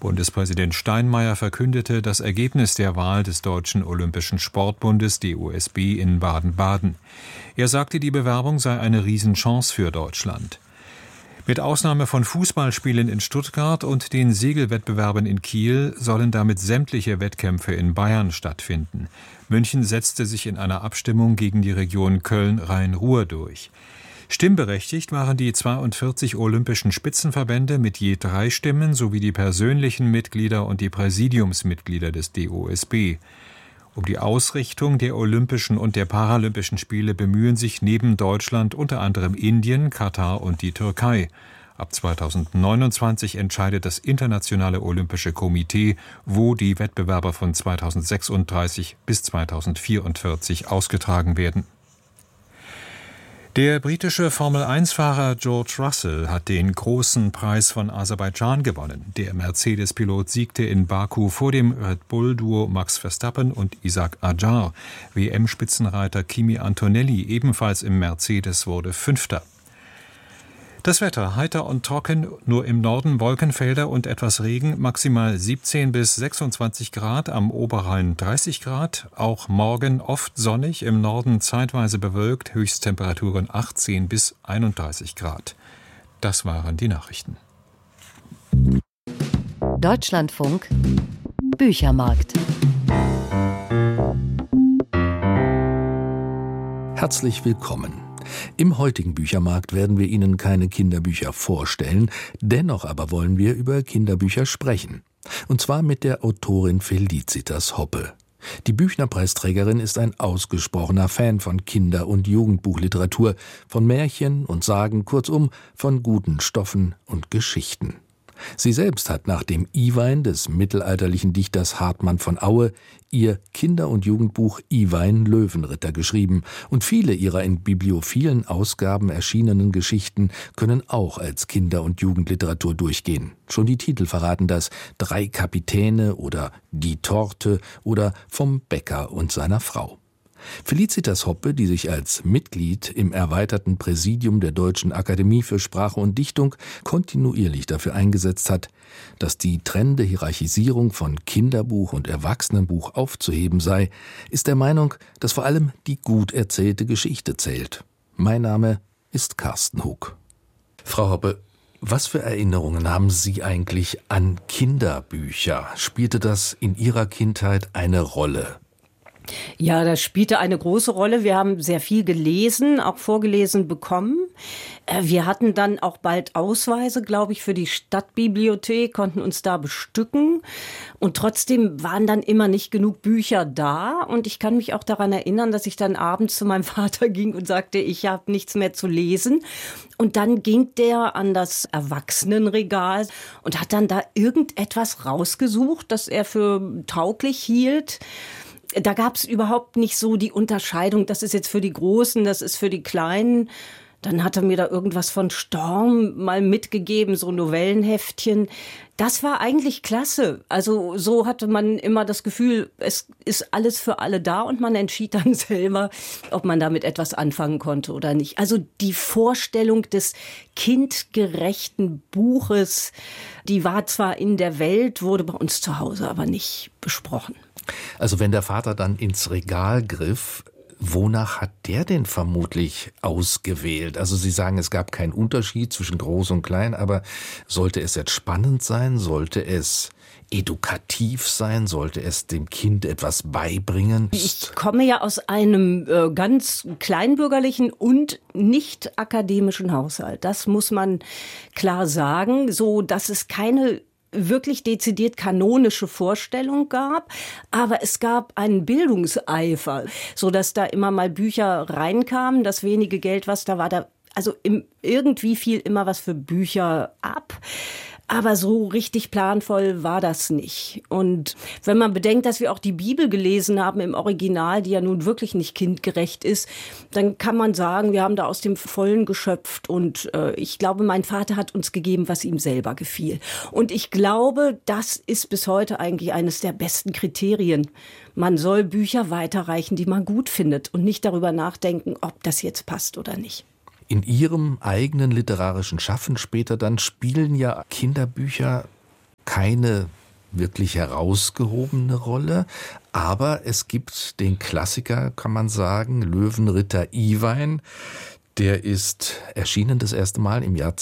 Bundespräsident Steinmeier verkündete das Ergebnis der Wahl des Deutschen Olympischen Sportbundes (DOSB) in Baden-Baden. Er sagte, die Bewerbung sei eine Riesenchance für Deutschland. Mit Ausnahme von Fußballspielen in Stuttgart und den Segelwettbewerben in Kiel sollen damit sämtliche Wettkämpfe in Bayern stattfinden. München setzte sich in einer Abstimmung gegen die Region Köln-Rhein-Ruhr durch. Stimmberechtigt waren die 42 olympischen Spitzenverbände mit je 3 Stimmen sowie die persönlichen Mitglieder und die Präsidiumsmitglieder des DOSB. Um die Ausrichtung der Olympischen und der Paralympischen Spiele bemühen sich neben Deutschland unter anderem Indien, Katar und die Türkei. Ab 2029 entscheidet das Internationale Olympische Komitee, wo die Wettbewerbe von 2036 bis 2044 ausgetragen werden. Der britische Formel-1-Fahrer George Russell hat den großen Preis von Aserbaidschan gewonnen. Der Mercedes-Pilot siegte in Baku vor dem Red Bull-Duo Max Verstappen und Isack Adjar. WM-Spitzenreiter Kimi Antonelli, ebenfalls im Mercedes, wurde Fünfter. Das Wetter heiter und trocken, nur im Norden Wolkenfelder und etwas Regen, maximal 17 bis 26 Grad, am Oberrhein 30 Grad. Auch morgen oft sonnig, im Norden zeitweise bewölkt, Höchsttemperaturen 18 bis 31 Grad. Das waren die Nachrichten. Deutschlandfunk Büchermarkt. Herzlich willkommen. Im heutigen Büchermarkt werden wir Ihnen keine Kinderbücher vorstellen, dennoch aber wollen wir über Kinderbücher sprechen. Und zwar mit der Autorin Felicitas Hoppe. Die Büchner-Preisträgerin ist ein ausgesprochener Fan von Kinder- und Jugendbuchliteratur, von Märchen und Sagen, kurzum von guten Stoffen und Geschichten. Sie selbst hat nach dem Iwein des mittelalterlichen Dichters Hartmann von Aue ihr Kinder- und Jugendbuch Iwein Löwenritter geschrieben, und viele ihrer in bibliophilen Ausgaben erschienenen Geschichten können auch als Kinder- und Jugendliteratur durchgehen. Schon die Titel verraten das: 3 Kapitäne oder Die Torte oder Vom Bäcker und seiner Frau. Felicitas Hoppe, die sich als Mitglied im erweiterten Präsidium der Deutschen Akademie für Sprache und Dichtung kontinuierlich dafür eingesetzt hat, dass die trennende Hierarchisierung von Kinderbuch und Erwachsenenbuch aufzuheben sei, ist der Meinung, dass vor allem die gut erzählte Geschichte zählt. Mein Name ist Carsten Hug. Frau Hoppe, was für Erinnerungen haben Sie eigentlich an Kinderbücher? Spielte das in Ihrer Kindheit eine Rolle? Ja, das spielte eine große Rolle. Wir haben sehr viel gelesen, auch vorgelesen bekommen. Wir hatten dann auch bald Ausweise, glaube ich, für die Stadtbibliothek, konnten uns da bestücken. Und trotzdem waren dann immer nicht genug Bücher da. Und ich kann mich auch daran erinnern, dass ich dann abends zu meinem Vater ging und sagte, ich habe nichts mehr zu lesen. Und dann ging der an das Erwachsenenregal und hat dann da irgendetwas rausgesucht, das er für tauglich hielt. Da gab es überhaupt nicht so die Unterscheidung, das ist jetzt für die Großen, das ist für die Kleinen. Dann hat er mir da irgendwas von Storm mal mitgegeben, so Novellenheftchen. Das war eigentlich klasse. Also so hatte man immer das Gefühl, es ist alles für alle da und man entschied dann selber, ob man damit etwas anfangen konnte oder nicht. Also die Vorstellung des kindgerechten Buches, die war zwar in der Welt, wurde bei uns zu Hause aber nicht besprochen. Also wenn der Vater dann ins Regal griff, wonach hat der denn vermutlich ausgewählt? Also Sie sagen, es gab keinen Unterschied zwischen groß und klein, aber sollte es jetzt spannend sein? Sollte es edukativ sein? Sollte es dem Kind etwas beibringen? Ich komme ja aus einem ganz kleinbürgerlichen und nicht akademischen Haushalt. Das muss man klar sagen, so dass es keine wirklich dezidiert kanonische Vorstellung gab, aber es gab einen Bildungseifer, so dass da immer mal Bücher reinkamen, das wenige Geld, was da war, also irgendwie fiel immer was für Bücher ab. Aber so richtig planvoll war das nicht. Und wenn man bedenkt, dass wir auch die Bibel gelesen haben im Original, die ja nun wirklich nicht kindgerecht ist, dann kann man sagen, wir haben da aus dem Vollen geschöpft. Und ich glaube, mein Vater hat uns gegeben, was ihm selber gefiel. Und ich glaube, das ist bis heute eigentlich eines der besten Kriterien. Man soll Bücher weiterreichen, die man gut findet und nicht darüber nachdenken, ob das jetzt passt oder nicht. In Ihrem eigenen literarischen Schaffen später dann spielen ja Kinderbücher keine wirklich herausgehobene Rolle, aber es gibt den Klassiker, kann man sagen, Löwenritter Iwein. Der ist erschienen das erste Mal im Jahr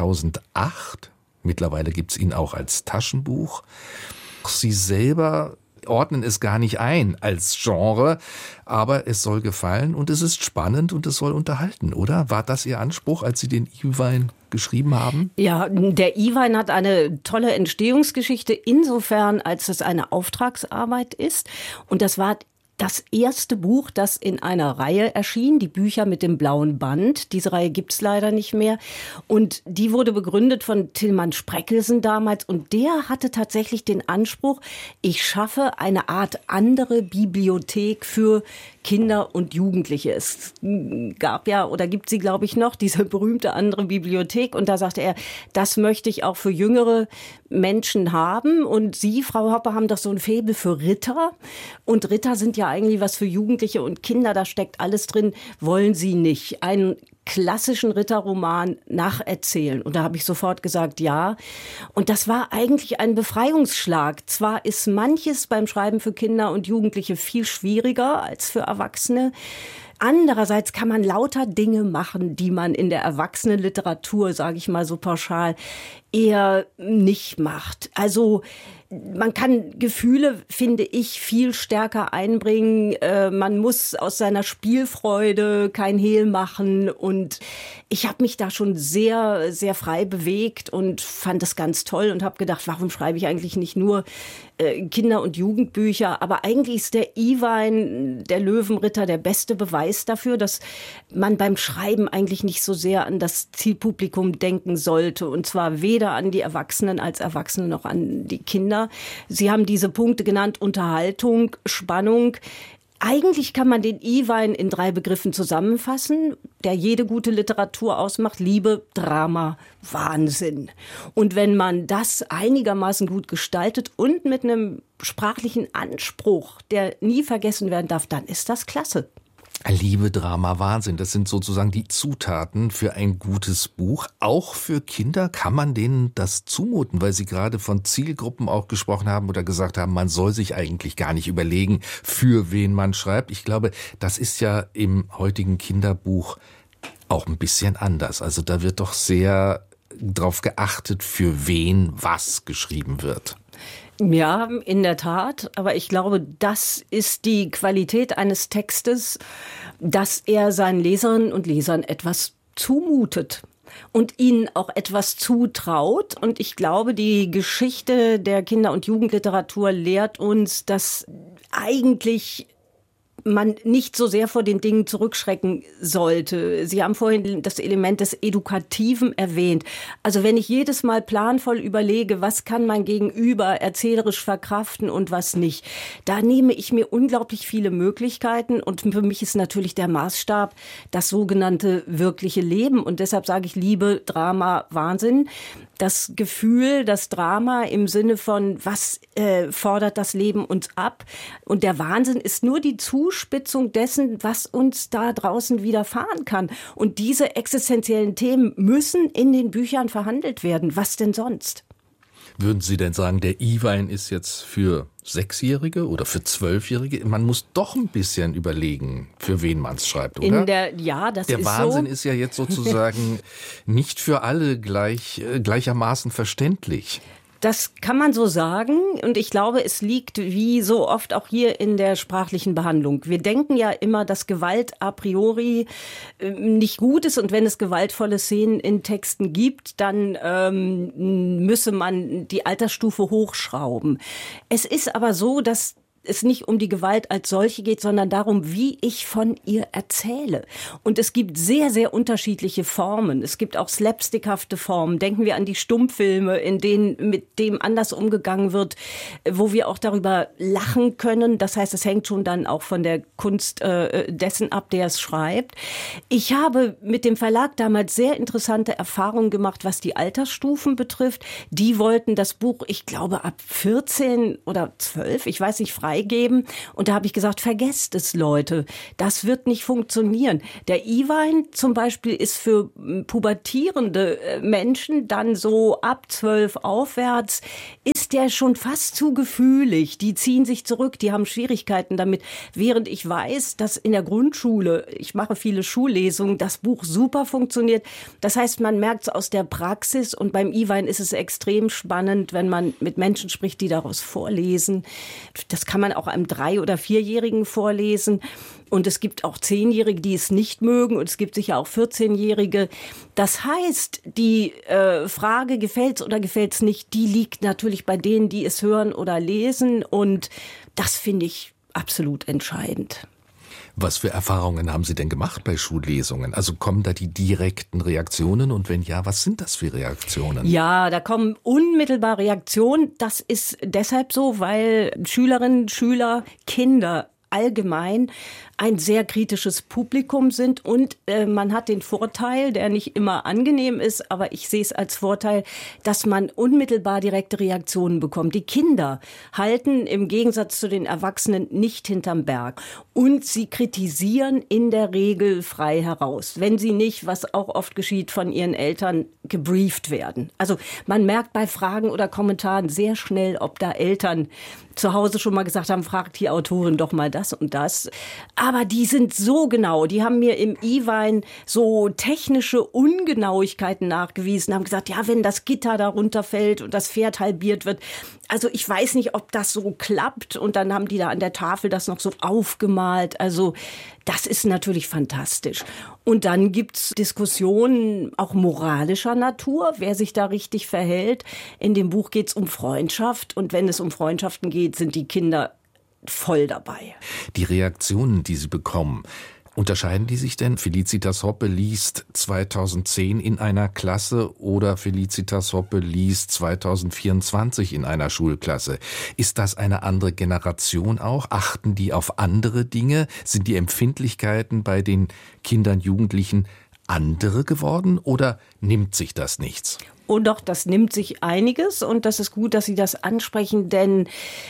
2008. Mittlerweile gibt's ihn auch als Taschenbuch. Sie selber ordnen es gar nicht ein als Genre, aber es soll gefallen und es ist spannend und es soll unterhalten, oder? War das Ihr Anspruch, als Sie den Iwein geschrieben haben? Ja, der Iwein hat eine tolle Entstehungsgeschichte insofern, als es eine Auftragsarbeit ist. Und das war das erste Buch, das in einer Reihe erschien, die Bücher mit dem blauen Band. Diese Reihe gibt's leider nicht mehr. Und die wurde begründet von Tilman Spreckelsen damals. Und der hatte tatsächlich den Anspruch, ich schaffe eine Art andere Bibliothek für Kinder und Jugendliche. Es gab ja oder gibt sie, glaube ich, noch, diese berühmte andere Bibliothek. Und da sagte er, das möchte ich auch für jüngere Menschen haben. Und Sie, Frau Hoppe, haben doch so ein Faible für Ritter. Und Ritter sind ja eigentlich was für Jugendliche und Kinder. Da steckt alles drin. Wollen Sie nicht einen klassischen Ritterroman nacherzählen? Und da habe ich sofort gesagt, ja. Und das war eigentlich ein Befreiungsschlag. Zwar ist manches beim Schreiben für Kinder und Jugendliche viel schwieriger als für Erwachsene. Andererseits kann man lauter Dinge machen, die man in der Erwachsenenliteratur, sage ich mal so pauschal, eher nicht macht. Also man kann Gefühle, finde ich, viel stärker einbringen. Man muss aus seiner Spielfreude kein Hehl machen. Und ich habe mich da schon sehr, sehr frei bewegt und fand das ganz toll und habe gedacht, warum schreibe ich eigentlich nicht nur Kinder- und Jugendbücher? Aber eigentlich ist der Iwein, der Löwenritter, der beste Beweis dafür, dass man beim Schreiben eigentlich nicht so sehr an das Zielpublikum denken sollte. Und zwar weder an die Erwachsenen als Erwachsene noch an die Kinder. Sie haben diese Punkte genannt: Unterhaltung, Spannung. Eigentlich kann man den Iwein in 3 Begriffen zusammenfassen, der jede gute Literatur ausmacht: Liebe, Drama, Wahnsinn. Und wenn man das einigermaßen gut gestaltet und mit einem sprachlichen Anspruch, der nie vergessen werden darf, dann ist das klasse. Liebe, Drama, Wahnsinn, das sind sozusagen die Zutaten für ein gutes Buch. Auch für Kinder kann man denen das zumuten, weil Sie gerade von Zielgruppen auch gesprochen haben oder gesagt haben, man soll sich eigentlich gar nicht überlegen, für wen man schreibt. Ich glaube, das ist ja im heutigen Kinderbuch auch ein bisschen anders. Also da wird doch sehr drauf geachtet, für wen was geschrieben wird. Ja, in der Tat. Aber ich glaube, das ist die Qualität eines Textes, dass er seinen Leserinnen und Lesern etwas zumutet und ihnen auch etwas zutraut. Und ich glaube, die Geschichte der Kinder- und Jugendliteratur lehrt uns, dass eigentlich man nicht so sehr vor den Dingen zurückschrecken sollte. Sie haben vorhin das Element des Edukativen erwähnt. Also wenn ich jedes Mal planvoll überlege, was kann mein Gegenüber erzählerisch verkraften und was nicht, da nehme ich mir unglaublich viele Möglichkeiten. Und für mich ist natürlich der Maßstab das sogenannte wirkliche Leben. Und deshalb sage ich Liebe, Drama, Wahnsinn. Das Gefühl, das Drama im Sinne von, was fordert das Leben uns ab? Und der Wahnsinn ist nur die Zuspitzung dessen, was uns da draußen widerfahren kann. Und diese existenziellen Themen müssen in den Büchern verhandelt werden. Was denn sonst? Würden Sie denn sagen, der Iwein ist jetzt für 6-Jährige oder für 12-Jährige? Man muss doch ein bisschen überlegen, für wen man es schreibt, oder? Ja, das der ist Wahnsinn so. ist ja jetzt sozusagen nicht für alle gleichermaßen verständlich. Das kann man so sagen. Und ich glaube, es liegt wie so oft auch hier in der sprachlichen Behandlung. Wir denken ja immer, dass Gewalt a priori nicht gut ist. Und wenn es gewaltvolle Szenen in Texten gibt, dann müsse man die Altersstufe hochschrauben. Es ist aber so, dass es nicht um die Gewalt als solche geht, sondern darum, wie ich von ihr erzähle. Und es gibt sehr, sehr unterschiedliche Formen. Es gibt auch slapstickhafte Formen. Denken wir an die Stummfilme, in denen mit dem anders umgegangen wird, wo wir auch darüber lachen können. Das heißt, es hängt schon dann auch von der Kunst dessen ab, der es schreibt. Ich habe mit dem Verlag damals sehr interessante Erfahrungen gemacht, was die Altersstufen betrifft. Die wollten das Buch, ich glaube, ab 14 oder 12, ich weiß nicht, freigeben. Und da habe ich gesagt, vergesst es, Leute. Das wird nicht funktionieren. Der Iwein zum Beispiel ist für pubertierende Menschen dann so ab 12 aufwärts, ist ist der schon fast zu gefühlig. Die ziehen sich zurück, die haben Schwierigkeiten damit. Während ich weiß, dass in der Grundschule, ich mache viele Schullesungen, das Buch super funktioniert. Das heißt, man merkt es aus der Praxis und beim E-Wein ist es extrem spannend, wenn man mit Menschen spricht, die daraus vorlesen. Das kann man auch einem 3- oder 4-Jährigen vorlesen. Und es gibt auch 10-Jährige, die es nicht mögen. Und es gibt sicher auch 14-Jährige. Das heißt, die Frage, gefällt's oder gefällt's nicht, die liegt natürlich bei denen, die es hören oder lesen. Und das finde ich absolut entscheidend. Was für Erfahrungen haben Sie denn gemacht bei Schullesungen? Also kommen da die direkten Reaktionen und wenn ja, was sind das für Reaktionen? Ja, da kommen unmittelbar Reaktionen. Das ist deshalb so, weil Schülerinnen, Schüler, Kinder allgemein ein sehr kritisches Publikum sind und man hat den Vorteil, der nicht immer angenehm ist, aber ich sehe es als Vorteil, dass man unmittelbar direkte Reaktionen bekommt. Die Kinder halten im Gegensatz zu den Erwachsenen nicht hinterm Berg und sie kritisieren in der Regel frei heraus, wenn sie nicht, was auch oft geschieht, von ihren Eltern gebrieft werden. Also man merkt bei Fragen oder Kommentaren sehr schnell, ob da Eltern zu Hause schon mal gesagt haben, fragt die Autorin doch mal das und das. Aber die sind so genau, die haben mir im E-Wein so technische Ungenauigkeiten nachgewiesen, haben gesagt, ja, wenn das Gitter da runterfällt und das Pferd halbiert wird, also ich weiß nicht, ob das so klappt. Und dann haben die da an der Tafel das noch so aufgemalt. Also das ist natürlich fantastisch. Und dann gibt's Diskussionen auch moralischer Natur, wer sich da richtig verhält. In dem Buch geht's um Freundschaft. Und wenn es um Freundschaften geht, sind die Kinder voll dabei. Die Reaktionen, die Sie bekommen, unterscheiden die sich denn? Felicitas Hoppe liest 2010 in einer Klasse oder Felicitas Hoppe liest 2024 in einer Schulklasse. Ist das eine andere Generation auch? Achten die auf andere Dinge? Sind die Empfindlichkeiten bei den Kindern, Jugendlichen andere geworden oder nimmt sich das nichts? Und doch, das nimmt sich einiges und das ist gut, dass Sie das ansprechen, denn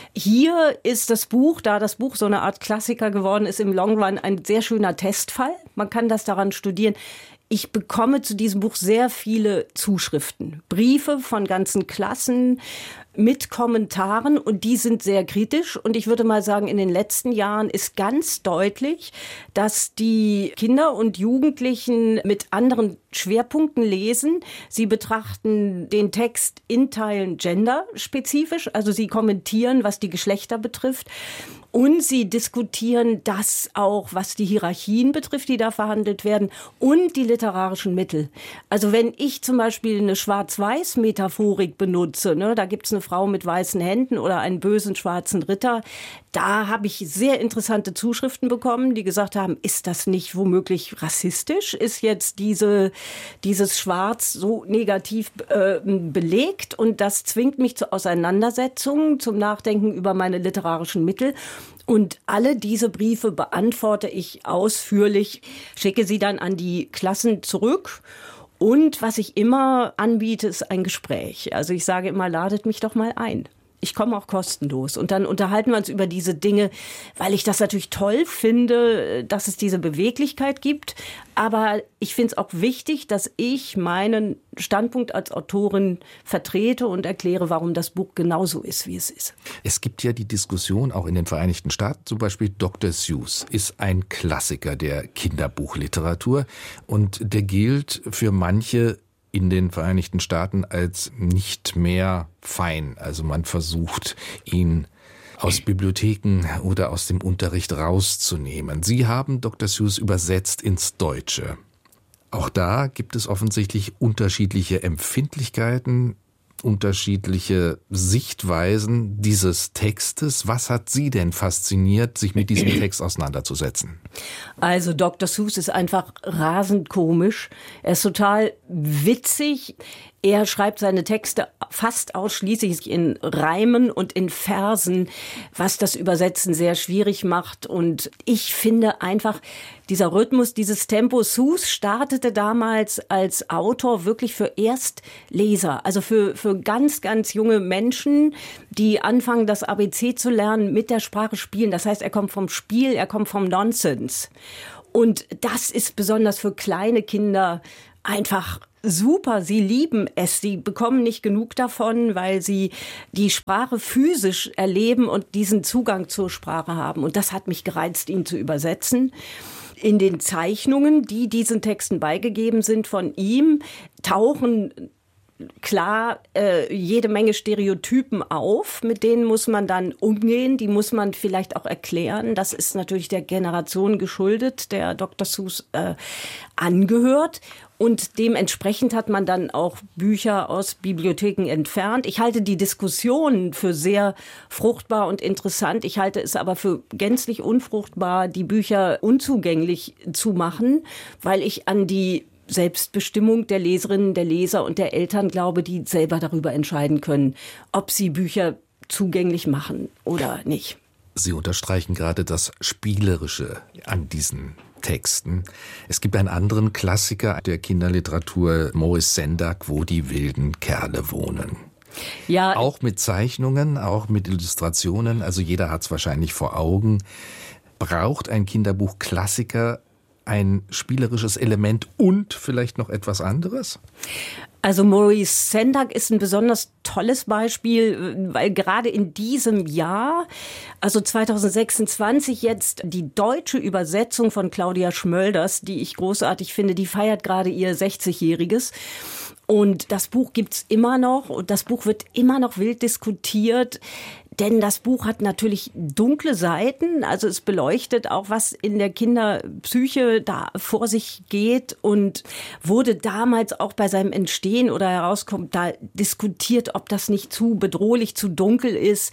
hier ist das Buch, da das Buch so eine Art Klassiker geworden ist, im Long Run ein sehr schöner Testfall. Man kann das daran studieren. Ich bekomme zu diesem Buch sehr viele Zuschriften, Briefe von ganzen Klassen mit Kommentaren und die sind sehr kritisch. Und ich würde mal sagen, in den letzten Jahren ist ganz deutlich, dass die Kinder und Jugendlichen mit anderen Schwerpunkten lesen. Sie betrachten den Text in Teilen genderspezifisch, also sie kommentieren, was die Geschlechter betrifft. Und sie diskutieren das auch, was die Hierarchien betrifft, die da verhandelt werden, und die literarischen Mittel. Also wenn ich zum Beispiel eine Schwarz-Weiß-Metaphorik benutze, ne, da gibt's eine Frau mit weißen Händen oder einen bösen schwarzen Ritter, da habe ich sehr interessante Zuschriften bekommen, die gesagt haben, ist das nicht womöglich rassistisch? Ist jetzt dieses Schwarz so negativ belegt? Und das zwingt mich zu Auseinandersetzungen, zum Nachdenken über meine literarischen Mittel. Und alle diese Briefe beantworte ich ausführlich, schicke sie dann an die Klassen zurück. Und was ich immer anbiete, ist ein Gespräch. Also ich sage immer, ladet mich doch mal ein. Ich komme auch kostenlos. Und dann unterhalten wir uns über diese Dinge, weil ich das natürlich toll finde, dass es diese Beweglichkeit gibt. Aber ich finde es auch wichtig, dass ich meinen Standpunkt als Autorin vertrete und erkläre, warum das Buch genauso ist, wie es ist. Es gibt ja die Diskussion, auch in den Vereinigten Staaten, zum Beispiel Dr. Seuss ist ein Klassiker der Kinderbuchliteratur und der gilt für manche in den Vereinigten Staaten als nicht mehr fein. Also man versucht, ihn aus Bibliotheken oder aus dem Unterricht rauszunehmen. Sie haben Dr. Seuss übersetzt ins Deutsche. Auch da gibt es offensichtlich unterschiedliche Empfindlichkeiten, unterschiedliche Sichtweisen dieses Textes. Was hat Sie denn fasziniert, sich mit diesem Text auseinanderzusetzen? Also Dr. Seuss ist einfach rasend komisch. Er ist total witzig. Er schreibt seine Texte fast ausschließlich in Reimen und in Versen, was das Übersetzen sehr schwierig macht. Und ich finde einfach, dieser Rhythmus, dieses Tempo, Seuss startete damals als Autor wirklich für Erstleser, also für ganz, ganz junge Menschen, die anfangen, das ABC zu lernen, mit der Sprache spielen. Das heißt, er kommt vom Spiel, er kommt vom Nonsens. Und das ist besonders für kleine Kinder einfach super, sie lieben es, sie bekommen nicht genug davon, weil sie die Sprache physisch erleben und diesen Zugang zur Sprache haben. Und das hat mich gereizt, ihn zu übersetzen. In den Zeichnungen, die diesen Texten beigegeben sind von ihm, tauchen klar jede Menge Stereotypen auf, mit denen muss man dann umgehen, die muss man vielleicht auch erklären. Das ist natürlich der Generation geschuldet, der Dr. Seuss angehört. Und dementsprechend hat man dann auch Bücher aus Bibliotheken entfernt. Ich halte die Diskussion für sehr fruchtbar und interessant. Ich halte es aber für gänzlich unfruchtbar, die Bücher unzugänglich zu machen, weil ich an die Selbstbestimmung der Leserinnen, der Leser und der Eltern glaube, die selber darüber entscheiden können, ob sie Bücher zugänglich machen oder nicht. Sie unterstreichen gerade das Spielerische an diesen Texten. Es gibt einen anderen Klassiker der Kinderliteratur, Maurice Sendak, Wo die wilden Kerle wohnen. Ja, auch mit Zeichnungen, auch mit Illustrationen, also jeder hat es wahrscheinlich vor Augen. Braucht ein Kinderbuch Klassiker ein spielerisches Element und vielleicht noch etwas anderes? Also Maurice Sendak ist ein besonders tolles Beispiel, weil gerade in diesem Jahr, also 2026 jetzt, die deutsche Übersetzung von Claudia Schmölders, die ich großartig finde, die feiert gerade ihr 60-Jähriges. Und das Buch gibt's immer noch und das Buch wird immer noch wild diskutiert. Denn das Buch hat natürlich dunkle Seiten, also es beleuchtet auch, was in der Kinderpsyche da vor sich geht und wurde damals auch bei seinem Entstehen oder herauskommt, da diskutiert, ob das nicht zu bedrohlich, zu dunkel ist.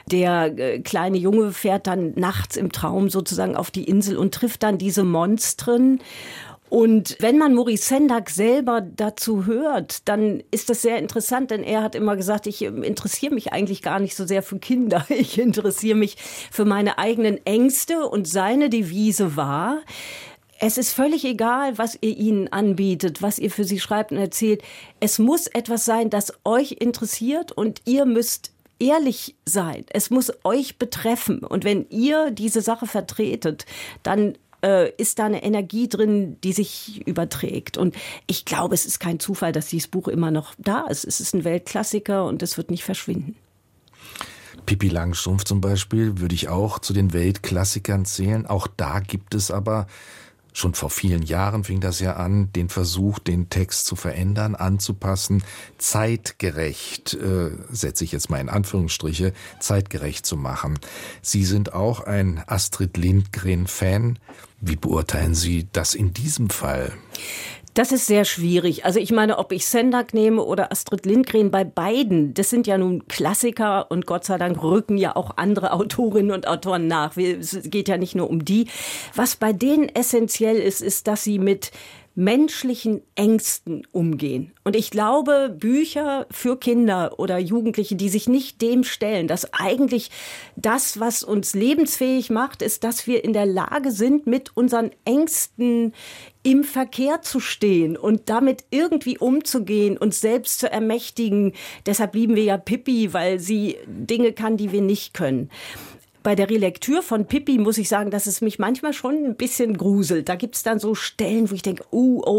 Der kleine Junge fährt dann nachts im Traum sozusagen auf die Insel und trifft dann diese Monstren. Und wenn man Maurice Sendak selber dazu hört, dann ist das sehr interessant, denn er hat immer gesagt, ich interessiere mich eigentlich gar nicht so sehr für Kinder. Ich interessiere mich für meine eigenen Ängste und seine Devise war, es ist völlig egal, was ihr ihnen anbietet, was ihr für sie schreibt und erzählt. Es muss etwas sein, das euch interessiert und ihr müsst ehrlich sein. Es muss euch betreffen. Und wenn ihr diese Sache vertretet, dann ist da eine Energie drin, die sich überträgt. Und ich glaube, es ist kein Zufall, dass dieses Buch immer noch da ist. Es ist ein Weltklassiker und es wird nicht verschwinden. Pippi Langstrumpf zum Beispiel würde ich auch zu den Weltklassikern zählen. Auch da gibt es aber, schon vor vielen Jahren fing das ja an, den Versuch, den Text zu verändern, anzupassen, zeitgerecht, setze ich jetzt mal in Anführungsstriche, zeitgerecht zu machen. Sie sind auch ein Astrid Lindgren-Fan. Wie beurteilen Sie das in diesem Fall? Das ist sehr schwierig. Also ich meine, ob ich Sendak nehme oder Astrid Lindgren, bei beiden, das sind ja nun Klassiker und Gott sei Dank rücken ja auch andere Autorinnen und Autoren nach. Es geht ja nicht nur um die. Was bei denen essentiell ist, ist, dass sie mit menschlichen Ängsten umgehen. Und ich glaube, Bücher für Kinder oder Jugendliche, die sich nicht dem stellen, dass eigentlich das, was uns lebensfähig macht, ist, dass wir in der Lage sind, mit unseren Ängsten im Verkehr zu stehen und damit irgendwie umzugehen, uns selbst zu ermächtigen. Deshalb lieben wir ja Pippi, weil sie Dinge kann, die wir nicht können. Bei der Relektür von Pippi muss ich sagen, dass es mich manchmal schon ein bisschen gruselt. Da gibt's dann so Stellen, wo ich denke,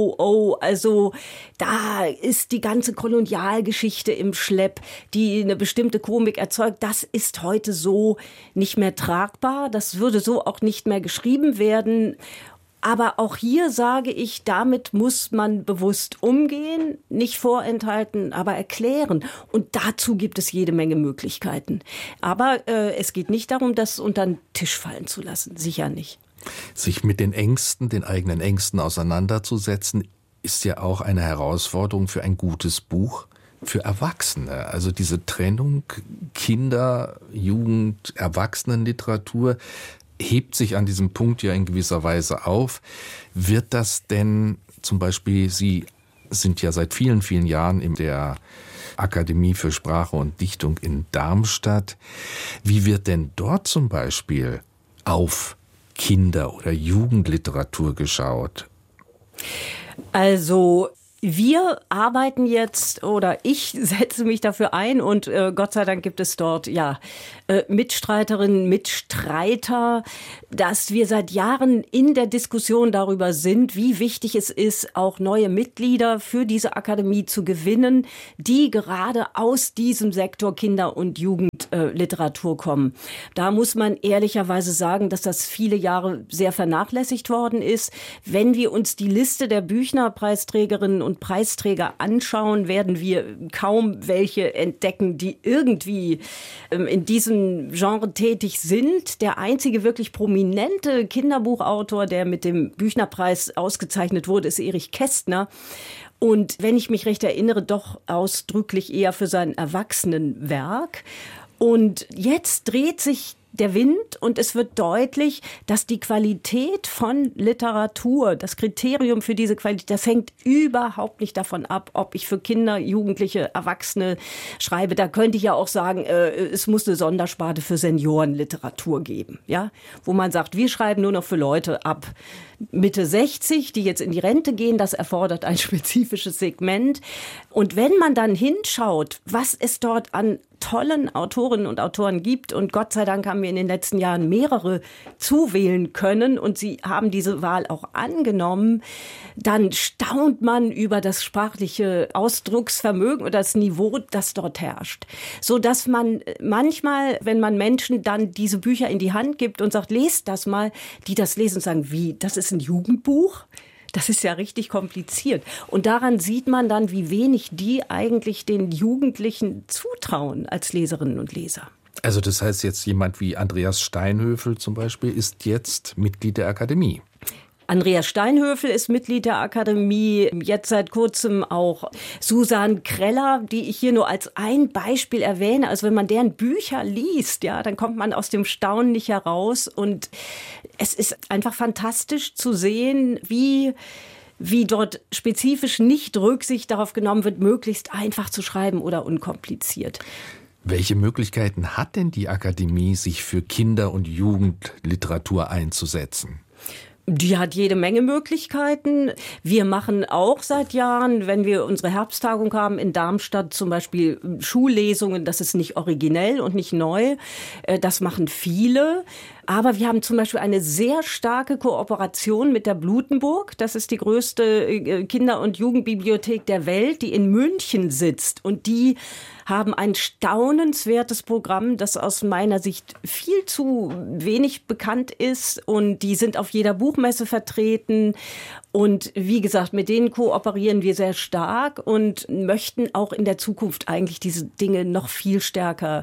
also da ist die ganze Kolonialgeschichte im Schlepp, die eine bestimmte Komik erzeugt. Das ist heute so nicht mehr tragbar. Das würde so auch nicht mehr geschrieben werden. Aber auch hier sage ich, damit muss man bewusst umgehen, nicht vorenthalten, aber erklären. Und dazu gibt es jede Menge Möglichkeiten. Aber es geht nicht darum, das unter den Tisch fallen zu lassen. Sicher nicht. Sich mit den Ängsten, den eigenen Ängsten auseinanderzusetzen, ist ja auch eine Herausforderung für ein gutes Buch für Erwachsene. Also diese Trennung Kinder, Jugend, Erwachsenenliteratur hebt sich an diesem Punkt ja in gewisser Weise auf. Wird das denn zum Beispiel, Sie sind ja seit vielen, vielen Jahren in der Akademie für Sprache und Dichtung in Darmstadt. Wie wird denn dort zum Beispiel auf Kinder- oder Jugendliteratur geschaut? Also Wir arbeiten jetzt oder ich setze mich dafür ein und Gott sei Dank gibt es dort Mitstreiterinnen, Mitstreiter, dass wir seit Jahren in der Diskussion darüber sind, wie wichtig es ist, auch neue Mitglieder für diese Akademie zu gewinnen, die gerade aus diesem Sektor Kinder- und Jugendliteratur kommen. Da muss man ehrlicherweise sagen, dass das viele Jahre sehr vernachlässigt worden ist. Wenn wir uns die Liste der Büchner-Preisträgerinnen und Preisträger anschauen, werden wir kaum welche entdecken, die irgendwie in diesem Genre tätig sind. Der einzige wirklich prominente Kinderbuchautor, der mit dem Büchner-Preis ausgezeichnet wurde, ist Erich Kästner. Und wenn ich mich recht erinnere, doch ausdrücklich eher für sein Erwachsenenwerk. Und jetzt dreht sich der Wind und es wird deutlich, dass die Qualität von Literatur, das Kriterium für diese Qualität, das hängt überhaupt nicht davon ab, ob ich für Kinder, Jugendliche, Erwachsene schreibe. Da könnte ich ja auch sagen, es muss eine Sondersparte für Seniorenliteratur geben, ja, wo man sagt, wir schreiben nur noch für Leute ab Mitte 60, die jetzt in die Rente gehen. Das erfordert ein spezifisches Segment. Und wenn man dann hinschaut, was es dort an tollen Autorinnen und Autoren gibt, und Gott sei Dank haben wir in den letzten Jahren mehrere zuwählen können und sie haben diese Wahl auch angenommen, dann staunt man über das sprachliche Ausdrucksvermögen oder das Niveau, das dort herrscht. So dass man manchmal, wenn man Menschen dann diese Bücher in die Hand gibt und sagt, lest das mal, die das lesen und sagen, wie, das ist ein Jugendbuch? Das ist ja richtig kompliziert. Und daran sieht man dann, wie wenig die eigentlich den Jugendlichen zutrauen als Leserinnen und Leser. Also das heißt jetzt, jemand wie Andreas Steinhöfel zum Beispiel ist jetzt Mitglied der Akademie. Andreas Steinhöfel ist Mitglied der Akademie, jetzt seit kurzem auch Susan Kreller, die ich hier nur als ein Beispiel erwähne. Also wenn man deren Bücher liest, ja, dann kommt man aus dem Staunen nicht heraus. Und es ist einfach fantastisch zu sehen, wie dort spezifisch nicht Rücksicht darauf genommen wird, möglichst einfach zu schreiben oder unkompliziert. Welche Möglichkeiten hat denn die Akademie, sich für Kinder- und Jugendliteratur einzusetzen? Die hat jede Menge Möglichkeiten. Wir machen auch seit Jahren, wenn wir unsere Herbsttagung haben in Darmstadt, zum Beispiel Schullesungen. Das ist nicht originell und nicht neu. Das machen viele. Aber wir haben zum Beispiel eine sehr starke Kooperation mit der Blutenburg. Das ist die größte Kinder- und Jugendbibliothek der Welt, die in München sitzt. Und die haben ein staunenswertes Programm, das aus meiner Sicht viel zu wenig bekannt ist. Und die sind auf jeder Buchmesse vertreten. Und wie gesagt, mit denen kooperieren wir sehr stark und möchten auch in der Zukunft eigentlich diese Dinge noch viel stärker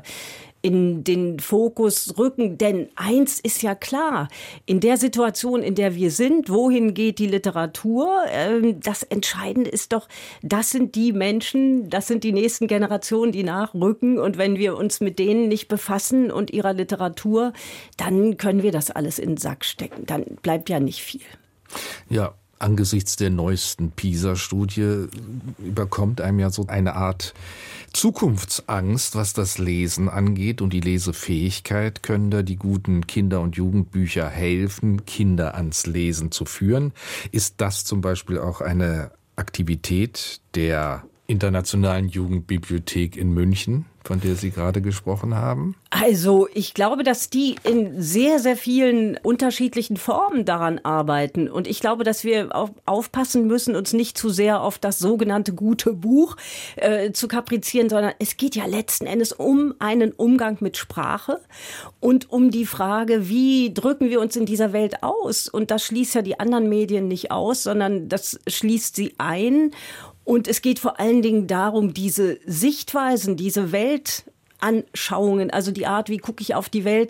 in den Fokus rücken. Denn eins ist ja klar, in der Situation, in der wir sind, wohin geht die Literatur? Das Entscheidende ist doch, das sind die Menschen, das sind die nächsten Generationen, die nachrücken. Und wenn wir uns mit denen nicht befassen und ihrer Literatur, dann können wir das alles in den Sack stecken. Dann bleibt ja nicht viel. Ja, angesichts der neuesten PISA-Studie überkommt einem ja so eine Art Zukunftsangst, was das Lesen angeht und die Lesefähigkeit. Können da die guten Kinder- und Jugendbücher helfen, Kinder ans Lesen zu führen? Ist das zum Beispiel auch eine Aktivität der Internationalen Jugendbibliothek in München, von der Sie gerade gesprochen haben? Also ich glaube, dass die in sehr, sehr vielen unterschiedlichen Formen daran arbeiten. Und ich glaube, dass wir auch aufpassen müssen, uns nicht zu sehr auf das sogenannte gute Buch zu kaprizieren, sondern es geht ja letzten Endes um einen Umgang mit Sprache und um die Frage, wie drücken wir uns in dieser Welt aus? Und das schließt ja die anderen Medien nicht aus, sondern das schließt sie ein. Und es geht vor allen Dingen darum, diese Sichtweisen, diese Weltanschauungen, also die Art, wie gucke ich auf die Welt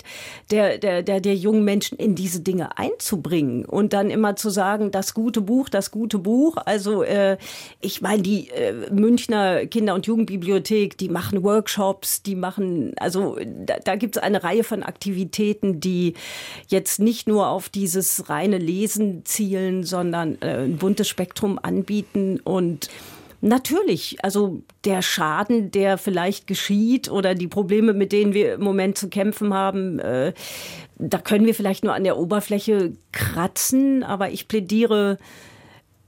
der jungen Menschen, in diese Dinge einzubringen. Und dann immer zu sagen, das gute Buch. Also ich meine, die Münchner Kinder- und Jugendbibliothek, die machen Workshops, da gibt es eine Reihe von Aktivitäten, die jetzt nicht nur auf dieses reine Lesen zielen, sondern ein buntes Spektrum anbieten. Und natürlich, also der Schaden, der vielleicht geschieht oder die Probleme, mit denen wir im Moment zu kämpfen haben, da können wir vielleicht nur an der Oberfläche kratzen. Aber ich plädiere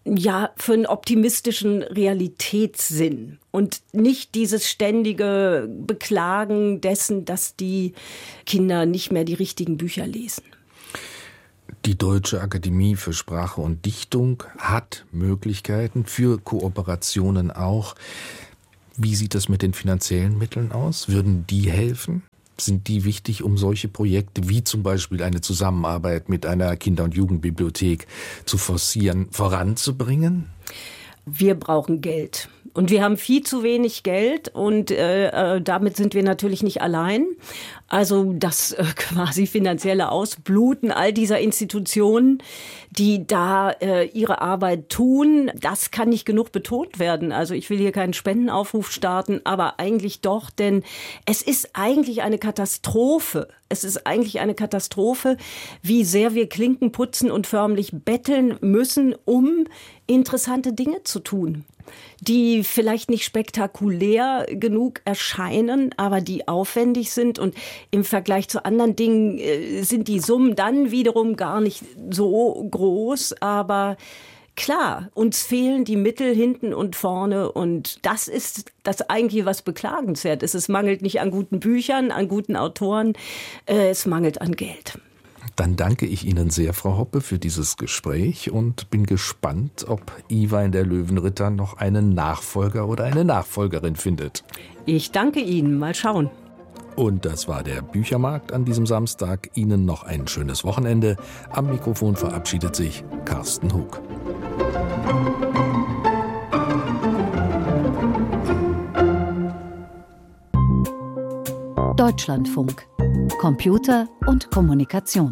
für einen optimistischen Realitätssinn und nicht dieses ständige Beklagen dessen, dass die Kinder nicht mehr die richtigen Bücher lesen. Die Deutsche Akademie für Sprache und Dichtung hat Möglichkeiten für Kooperationen auch. Wie sieht das mit den finanziellen Mitteln aus? Würden die helfen? Sind die wichtig, um solche Projekte wie zum Beispiel eine Zusammenarbeit mit einer Kinder- und Jugendbibliothek zu forcieren, voranzubringen? Wir brauchen Geld. Und wir haben viel zu wenig Geld und damit sind wir natürlich nicht allein. Also das quasi finanzielle Ausbluten all dieser Institutionen, die da ihre Arbeit tun, das kann nicht genug betont werden. Also ich will hier keinen Spendenaufruf starten, aber eigentlich doch, denn es ist eigentlich eine Katastrophe. Es ist eigentlich eine Katastrophe, wie sehr wir Klinken putzen und förmlich betteln müssen, um interessante Dinge zu tun, die vielleicht nicht spektakulär genug erscheinen, aber die aufwendig sind. Und im Vergleich zu anderen Dingen sind die Summen dann wiederum gar nicht so groß. Aber klar, uns fehlen die Mittel hinten und vorne. Und das ist das Eigentliche, was beklagenswert ist. Es mangelt nicht an guten Büchern, an guten Autoren. Es mangelt an Geld. Dann danke ich Ihnen sehr, Frau Hoppe, für dieses Gespräch und bin gespannt, ob Iwein der Löwenritter noch einen Nachfolger oder eine Nachfolgerin findet. Ich danke Ihnen. Mal schauen. Und das war der Büchermarkt an diesem Samstag. Ihnen noch ein schönes Wochenende. Am Mikrofon verabschiedet sich Carsten Hug. Deutschlandfunk. Computer und Kommunikation.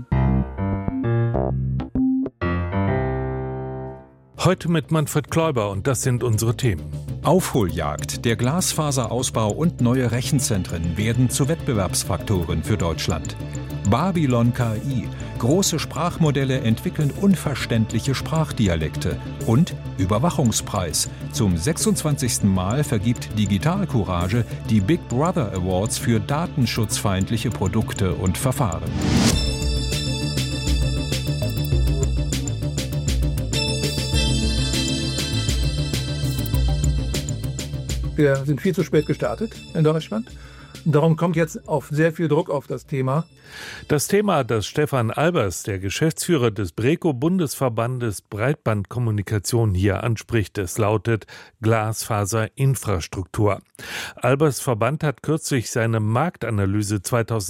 Heute mit Manfred Kläuber und das sind unsere Themen. Aufholjagd, der Glasfaserausbau und neue Rechenzentren werden zu Wettbewerbsfaktoren für Deutschland. Babylon KI, große Sprachmodelle entwickeln unverständliche Sprachdialekte und Überwachungspreis. Zum 26. Mal vergibt Digital Courage die Big Brother Awards für datenschutzfeindliche Produkte und Verfahren. Wir sind viel zu spät gestartet in Deutschland. Darum kommt jetzt auch sehr viel Druck auf das Thema. Das Thema, das Stefan Albers, der Geschäftsführer des BREKO-Bundesverbandes Breitbandkommunikation, hier anspricht, es lautet Glasfaserinfrastruktur. Albers Verband hat kürzlich seine Marktanalyse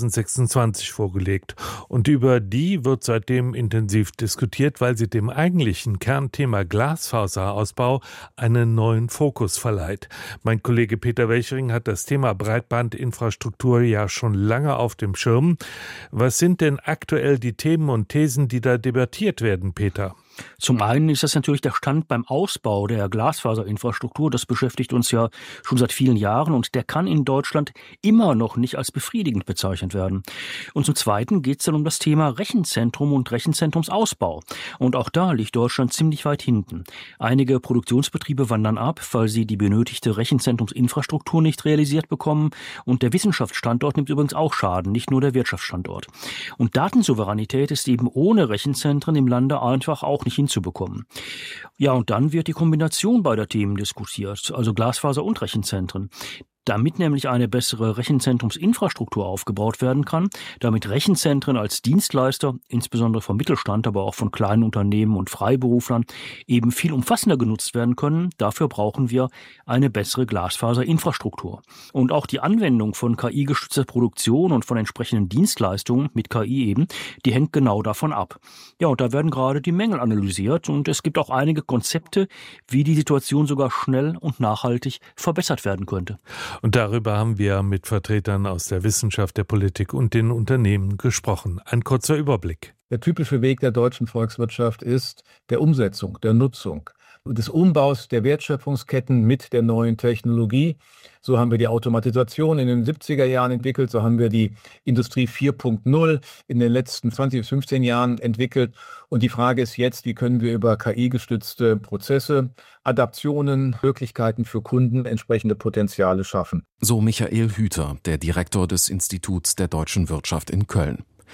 2026 vorgelegt und über die wird seitdem intensiv diskutiert, weil sie dem eigentlichen Kernthema Glasfaserausbau einen neuen Fokus verleiht. Mein Kollege Peter Welchering hat das Thema Breitbandinfrastruktur ja schon lange auf dem Schirm. Was sind denn aktuell die Themen und Thesen, die da debattiert werden, Peter? Zum einen ist das natürlich der Stand beim Ausbau der Glasfaserinfrastruktur. Das beschäftigt uns ja schon seit vielen Jahren und der kann in Deutschland immer noch nicht als befriedigend bezeichnet werden. Und zum Zweiten geht es dann um das Thema Rechenzentrum und Rechenzentrumsausbau. Und auch da liegt Deutschland ziemlich weit hinten. Einige Produktionsbetriebe wandern ab, weil sie die benötigte Rechenzentrumsinfrastruktur nicht realisiert bekommen. Und der Wissenschaftsstandort nimmt übrigens auch Schaden, nicht nur der Wirtschaftsstandort. Und Datensouveränität ist eben ohne Rechenzentren im Lande einfach auch nicht hinzubekommen. Ja, und dann wird die Kombination beider Themen diskutiert, also Glasfaser und Rechenzentren. Damit nämlich eine bessere Rechenzentrumsinfrastruktur aufgebaut werden kann, damit Rechenzentren als Dienstleister, insbesondere vom Mittelstand, aber auch von kleinen Unternehmen und Freiberuflern, eben viel umfassender genutzt werden können, dafür brauchen wir eine bessere Glasfaserinfrastruktur. Und auch die Anwendung von KI-gestützter Produktion und von entsprechenden Dienstleistungen mit KI eben, die hängt genau davon ab. Ja, und da werden gerade die Mängel analysiert und es gibt auch einige Konzepte, wie die Situation sogar schnell und nachhaltig verbessert werden könnte. Und darüber haben wir mit Vertretern aus der Wissenschaft, der Politik und den Unternehmen gesprochen. Ein kurzer Überblick. Der typische Weg der deutschen Volkswirtschaft ist der Umsetzung, der Nutzung, des Umbaus der Wertschöpfungsketten mit der neuen Technologie. So haben wir die Automatisation in den 70er Jahren entwickelt, so haben wir die Industrie 4.0 in den letzten 20 bis 15 Jahren entwickelt. Und die Frage ist jetzt, wie können wir über KI-gestützte Prozesse, Adaptionen, Möglichkeiten für Kunden entsprechende Potenziale schaffen. So Michael Hüter, der Direktor des Instituts der deutschen Wirtschaft in Köln.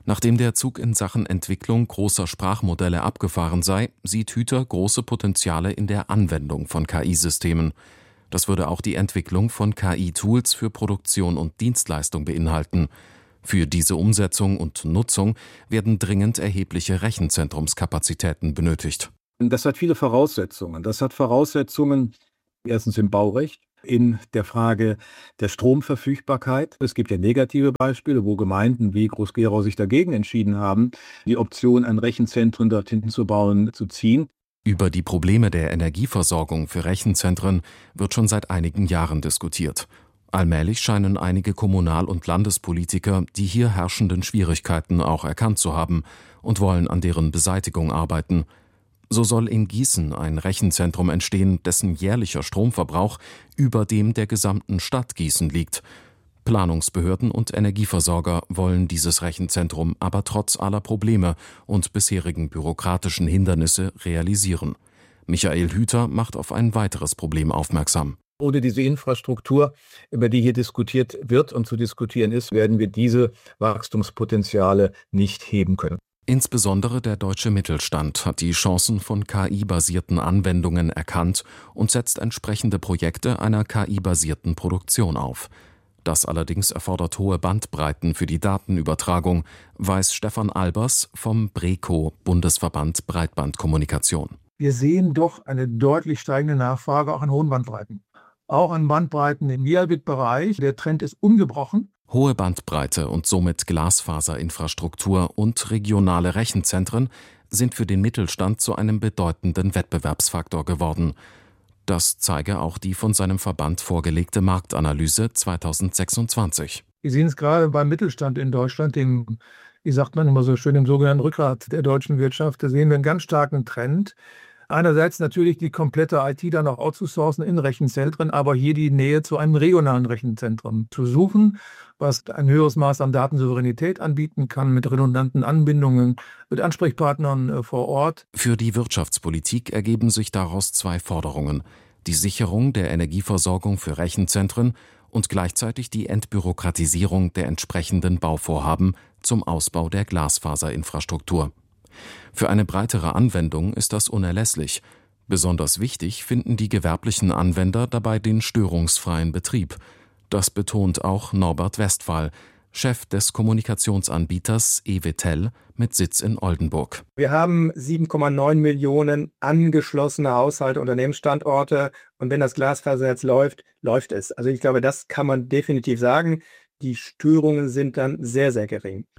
Nachdem der Zug in Sachen Entwicklung großer Sprachmodelle abgefahren sei, sieht Hüter große Potenziale in der Anwendung von KI-Systemen. Das würde auch die Entwicklung von KI-Tools für Produktion und Dienstleistung beinhalten. Für diese Umsetzung und Nutzung werden dringend erhebliche Rechenzentrumskapazitäten benötigt. Das hat viele Voraussetzungen. Das hat Voraussetzungen erstens im Baurecht, in der Frage der Stromverfügbarkeit. Es gibt ja negative Beispiele, wo Gemeinden wie Groß-Gerau sich dagegen entschieden haben, die Option, ein Rechenzentrum dorthin zu bauen, zu ziehen. Über die Probleme der Energieversorgung für Rechenzentren wird schon seit einigen Jahren diskutiert. Allmählich scheinen einige Kommunal- und Landespolitiker die hier herrschenden Schwierigkeiten auch erkannt zu haben und wollen an deren Beseitigung arbeiten. So soll in Gießen ein Rechenzentrum entstehen, dessen jährlicher Stromverbrauch über dem der gesamten Stadt Gießen liegt. Planungsbehörden und Energieversorger wollen dieses Rechenzentrum aber trotz aller Probleme und bisherigen bürokratischen Hindernisse realisieren. Michael Hüter macht auf ein weiteres Problem aufmerksam. Ohne diese Infrastruktur, über die hier diskutiert wird und zu diskutieren ist, werden wir diese Wachstumspotenziale nicht heben können. Insbesondere der deutsche Mittelstand hat die Chancen von KI-basierten Anwendungen erkannt und setzt entsprechende Projekte einer KI-basierten Produktion auf. Das allerdings erfordert hohe Bandbreiten für die Datenübertragung, weiß Stefan Albers vom BREKO, Bundesverband Breitbandkommunikation. Wir sehen doch eine deutlich steigende Nachfrage auch an hohen Bandbreiten. Auch an Bandbreiten im Gigabit-Bereich. Der Trend ist ungebrochen. Hohe Bandbreite und somit Glasfaserinfrastruktur und regionale Rechenzentren sind für den Mittelstand zu einem bedeutenden Wettbewerbsfaktor geworden. Das zeige auch die von seinem Verband vorgelegte Marktanalyse 2026. Wir sehen es gerade beim Mittelstand in Deutschland, dem, wie sagt man immer so schön, im sogenannten Rückgrat der deutschen Wirtschaft. Da sehen wir einen ganz starken Trend. Einerseits natürlich die komplette IT dann auch outzusourcen in Rechenzentren, aber hier die Nähe zu einem regionalen Rechenzentrum zu suchen, was ein höheres Maß an Datensouveränität anbieten kann mit redundanten Anbindungen, mit Ansprechpartnern vor Ort. Für die Wirtschaftspolitik ergeben sich daraus zwei Forderungen: die Sicherung der Energieversorgung für Rechenzentren und gleichzeitig die Entbürokratisierung der entsprechenden Bauvorhaben zum Ausbau der Glasfaserinfrastruktur. Für eine breitere Anwendung ist das unerlässlich. Besonders wichtig finden die gewerblichen Anwender dabei den störungsfreien Betrieb. Das betont auch Norbert Westphal, Chef des Kommunikationsanbieters EWTEL mit Sitz in Oldenburg. Wir haben 7,9 Millionen angeschlossene Haushalte, Unternehmensstandorte, und wenn das Glasfasernetz läuft, läuft es. Also ich glaube, das kann man definitiv sagen. Die Störungen sind dann sehr, sehr gering.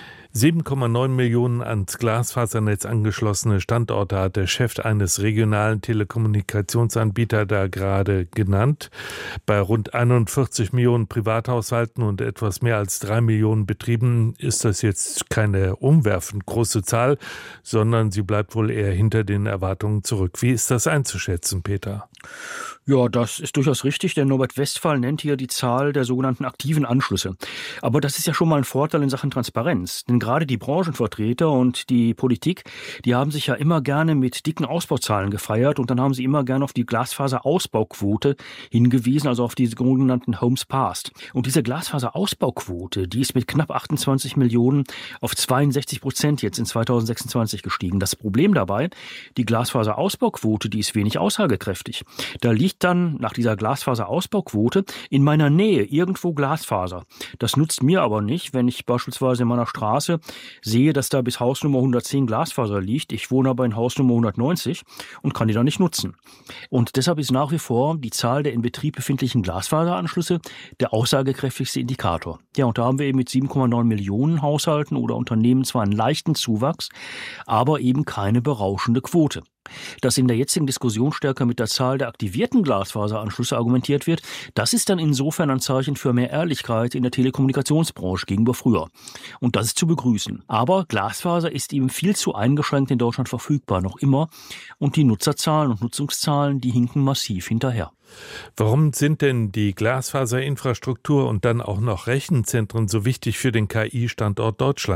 7,9 Millionen ans Glasfasernetz angeschlossene Standorte hat der Chef eines regionalen Telekommunikationsanbieters da gerade genannt. Bei rund 41 Millionen Privathaushalten und etwas mehr als 3 Millionen Betrieben ist das jetzt keine umwerfend große Zahl, sondern sie bleibt wohl eher hinter den Erwartungen zurück. Wie ist das einzuschätzen, Peter? Ja, das ist durchaus richtig, denn Norbert Westphal nennt hier die Zahl der sogenannten aktiven Anschlüsse. Aber das ist ja schon mal ein Vorteil in Sachen Transparenz. Denn gerade die Branchenvertreter und die Politik, die haben sich ja immer gerne mit dicken Ausbauzahlen gefeiert und dann haben sie immer gerne auf die Glasfaserausbauquote hingewiesen, also auf diese sogenannten Homes Passed. Und diese Glasfaserausbauquote, die ist mit knapp 28 Millionen auf 62% jetzt in 2026 gestiegen. Das Problem dabei, die Glasfaserausbauquote, die ist wenig aussagekräftig. Da liegt dann nach dieser Glasfaserausbauquote in meiner Nähe irgendwo Glasfaser. Das nutzt mir aber nicht, wenn ich beispielsweise in meiner Straße sehe, dass da bis Hausnummer 110 Glasfaser liegt. Ich wohne aber in Hausnummer 190 und kann die dann nicht nutzen. Und deshalb ist nach wie vor die Zahl der in Betrieb befindlichen Glasfaseranschlüsse der aussagekräftigste Indikator. Ja, und da haben wir eben mit 7,9 Millionen Haushalten oder Unternehmen zwar einen leichten Zuwachs, aber eben keine berauschende Quote. Dass in der jetzigen Diskussion stärker mit der Zahl der aktivierten Glasfaseranschlüsse argumentiert wird, das ist dann insofern ein Zeichen für mehr Ehrlichkeit in der Telekommunikationsbranche gegenüber früher. Und das ist zu begrüßen. Aber Glasfaser ist eben viel zu eingeschränkt in Deutschland verfügbar, noch immer. Und die Nutzerzahlen und Nutzungszahlen, die hinken massiv hinterher. Warum sind denn die Glasfaserinfrastruktur und dann auch noch Rechenzentren so wichtig für den KI-Standort Deutschland?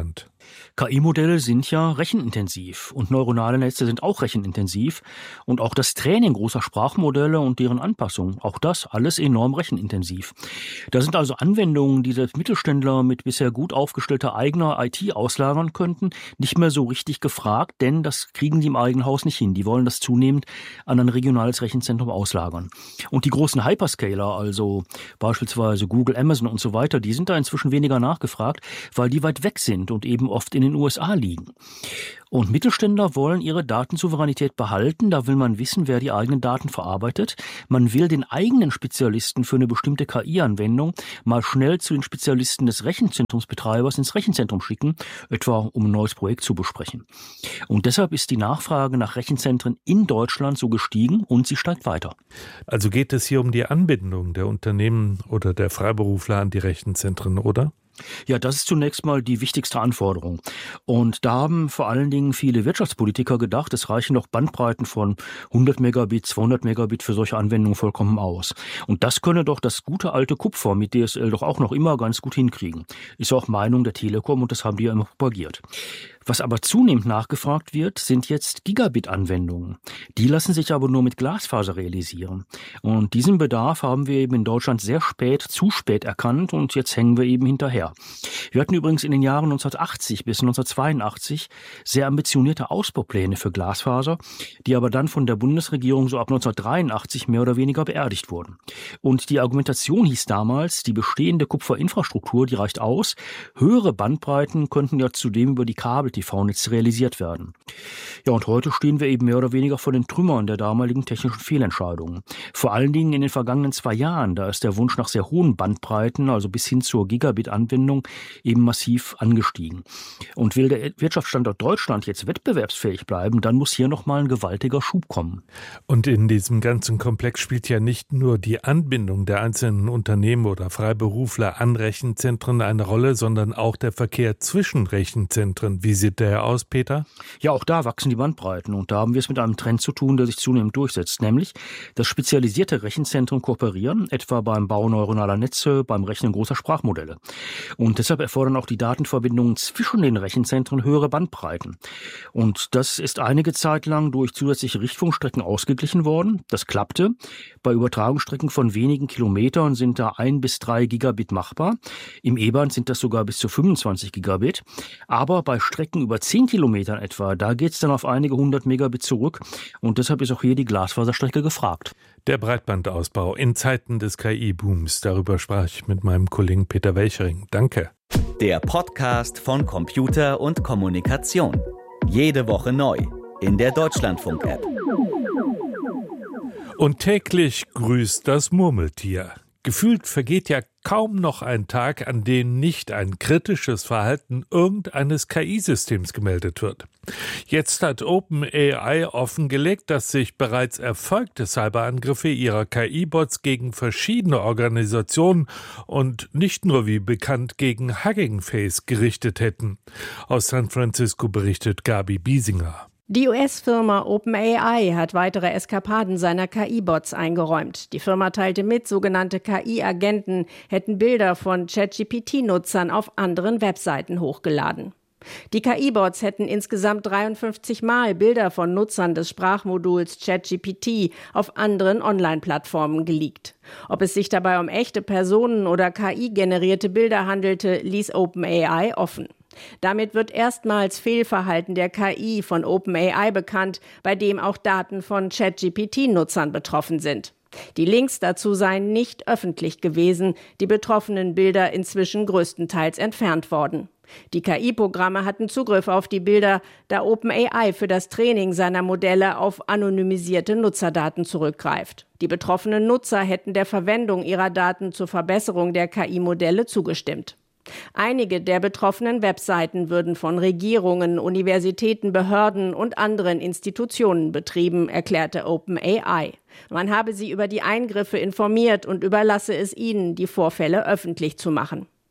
KI-Modelle sind ja rechenintensiv und neuronale Netze sind auch rechenintensiv und auch das Training großer Sprachmodelle und deren Anpassung, auch das alles enorm rechenintensiv. Da sind also Anwendungen, die selbst Mittelständler mit bisher gut aufgestellter eigener IT auslagern könnten, nicht mehr so richtig gefragt, denn das kriegen die im eigenen Haus nicht hin. Die wollen das zunehmend an ein regionales Rechenzentrum auslagern. Und die großen Hyperscaler, also beispielsweise Google, Amazon und so weiter, die sind da inzwischen weniger nachgefragt, weil die weit weg sind und eben oft in den USA liegen. Und Mittelständler wollen ihre Datensouveränität behalten. Da will man wissen, wer die eigenen Daten verarbeitet. Man will den eigenen Spezialisten für eine bestimmte KI-Anwendung mal schnell zu den Spezialisten des Rechenzentrumsbetreibers ins Rechenzentrum schicken, etwa um ein neues Projekt zu besprechen. Und deshalb ist die Nachfrage nach Rechenzentren in Deutschland so gestiegen und sie steigt weiter. Also geht es hier um die Anbindung der Unternehmen oder der Freiberufler an die Rechenzentren, oder? Ja, das ist zunächst mal die wichtigste Anforderung. Und da haben vor allen Dingen viele Wirtschaftspolitiker gedacht, es reichen doch Bandbreiten von 100 Megabit, 200 Megabit für solche Anwendungen vollkommen aus. Und das könne doch das gute alte Kupfer mit DSL doch auch noch immer ganz gut hinkriegen. Ist auch Meinung der Telekom und das haben die ja immer propagiert. Was aber zunehmend nachgefragt wird, sind jetzt Gigabit-Anwendungen. Die lassen sich aber nur mit Glasfaser realisieren. Und diesen Bedarf haben wir eben in Deutschland sehr spät, zu spät erkannt und jetzt hängen wir eben hinterher. Wir hatten übrigens in den Jahren 1980 bis 1982 sehr ambitionierte Ausbaupläne für Glasfaser, die aber dann von der Bundesregierung so ab 1983 mehr oder weniger beerdigt wurden. Und die Argumentation hieß damals, die bestehende Kupferinfrastruktur, die reicht aus. Höhere Bandbreiten könnten ja zudem über die Kabel-TV-Netze realisiert werden. Ja, und heute stehen wir eben mehr oder weniger vor den Trümmern der damaligen technischen Fehlentscheidungen. Vor allen Dingen in den vergangenen 2 Jahren, da ist der Wunsch nach sehr hohen Bandbreiten, also bis hin zur Gigabit-Anwendung, eben massiv angestiegen. Und will der Wirtschaftsstandort Deutschland jetzt wettbewerbsfähig bleiben, dann muss hier nochmal ein gewaltiger Schub kommen. Und in diesem ganzen Komplex spielt ja nicht nur die Anbindung der einzelnen Unternehmen oder Freiberufler an Rechenzentren eine Rolle, sondern auch der Verkehr zwischen Rechenzentren. Wie sieht der aus, Peter? Ja, auch da wachsen die Bandbreiten und da haben wir es mit einem Trend zu tun, der sich zunehmend durchsetzt, nämlich, dass spezialisierte Rechenzentren kooperieren, etwa beim Bau neuronaler Netze, beim Rechnen großer Sprachmodelle. Und deshalb erfordern auch die Datenverbindungen zwischen den Rechenzentren höhere Bandbreiten. Und das ist einige Zeit lang durch zusätzliche Richtfunkstrecken ausgeglichen worden. Das klappte. Bei Übertragungsstrecken von wenigen Kilometern sind da 1 bis 3 Gigabit machbar. Im E-Band sind das sogar bis zu 25 Gigabit. Aber bei Strecken über 10 Kilometern etwa, da geht es dann auf einige 100 Megabit zurück. Und deshalb ist auch hier die Glasfaserstrecke gefragt. Der Breitbandausbau in Zeiten des KI-Booms. Darüber sprach ich mit meinem Kollegen Peter Welchering. Danke. Der Podcast von Computer und Kommunikation. Jede Woche neu in der Deutschlandfunk-App. Und täglich grüßt das Murmeltier. Gefühlt vergeht ja kaum noch ein Tag, an dem nicht ein kritisches Verhalten irgendeines KI-Systems gemeldet wird. Jetzt hat OpenAI offengelegt, dass sich bereits erfolgte Cyberangriffe ihrer KI-Bots gegen verschiedene Organisationen und nicht nur wie bekannt gegen Hugging Face gerichtet hätten. Aus San Francisco berichtet Gabi Biesinger. Die US-Firma OpenAI hat weitere Eskapaden seiner KI-Bots eingeräumt. Die Firma teilte mit, sogenannte KI-Agenten hätten Bilder von ChatGPT-Nutzern auf anderen Webseiten hochgeladen. Die KI-Bots hätten insgesamt 53 Mal Bilder von Nutzern des Sprachmoduls ChatGPT auf anderen Online-Plattformen geleakt. Ob es sich dabei um echte Personen oder KI-generierte Bilder handelte, ließ OpenAI offen. Damit wird erstmals Fehlverhalten der KI von OpenAI bekannt, bei dem auch Daten von ChatGPT-Nutzern betroffen sind. Die Links dazu seien nicht öffentlich gewesen, die betroffenen Bilder inzwischen größtenteils entfernt worden. Die KI-Programme hatten Zugriff auf die Bilder, da OpenAI für das Training seiner Modelle auf anonymisierte Nutzerdaten zurückgreift. Die betroffenen Nutzer hätten der Verwendung ihrer Daten zur Verbesserung der KI-Modelle zugestimmt. Einige der betroffenen Webseiten würden von Regierungen, Universitäten, Behörden und anderen Institutionen betrieben, erklärte OpenAI. Man habe sie über die Eingriffe informiert und überlasse es ihnen, die Vorfälle öffentlich zu machen.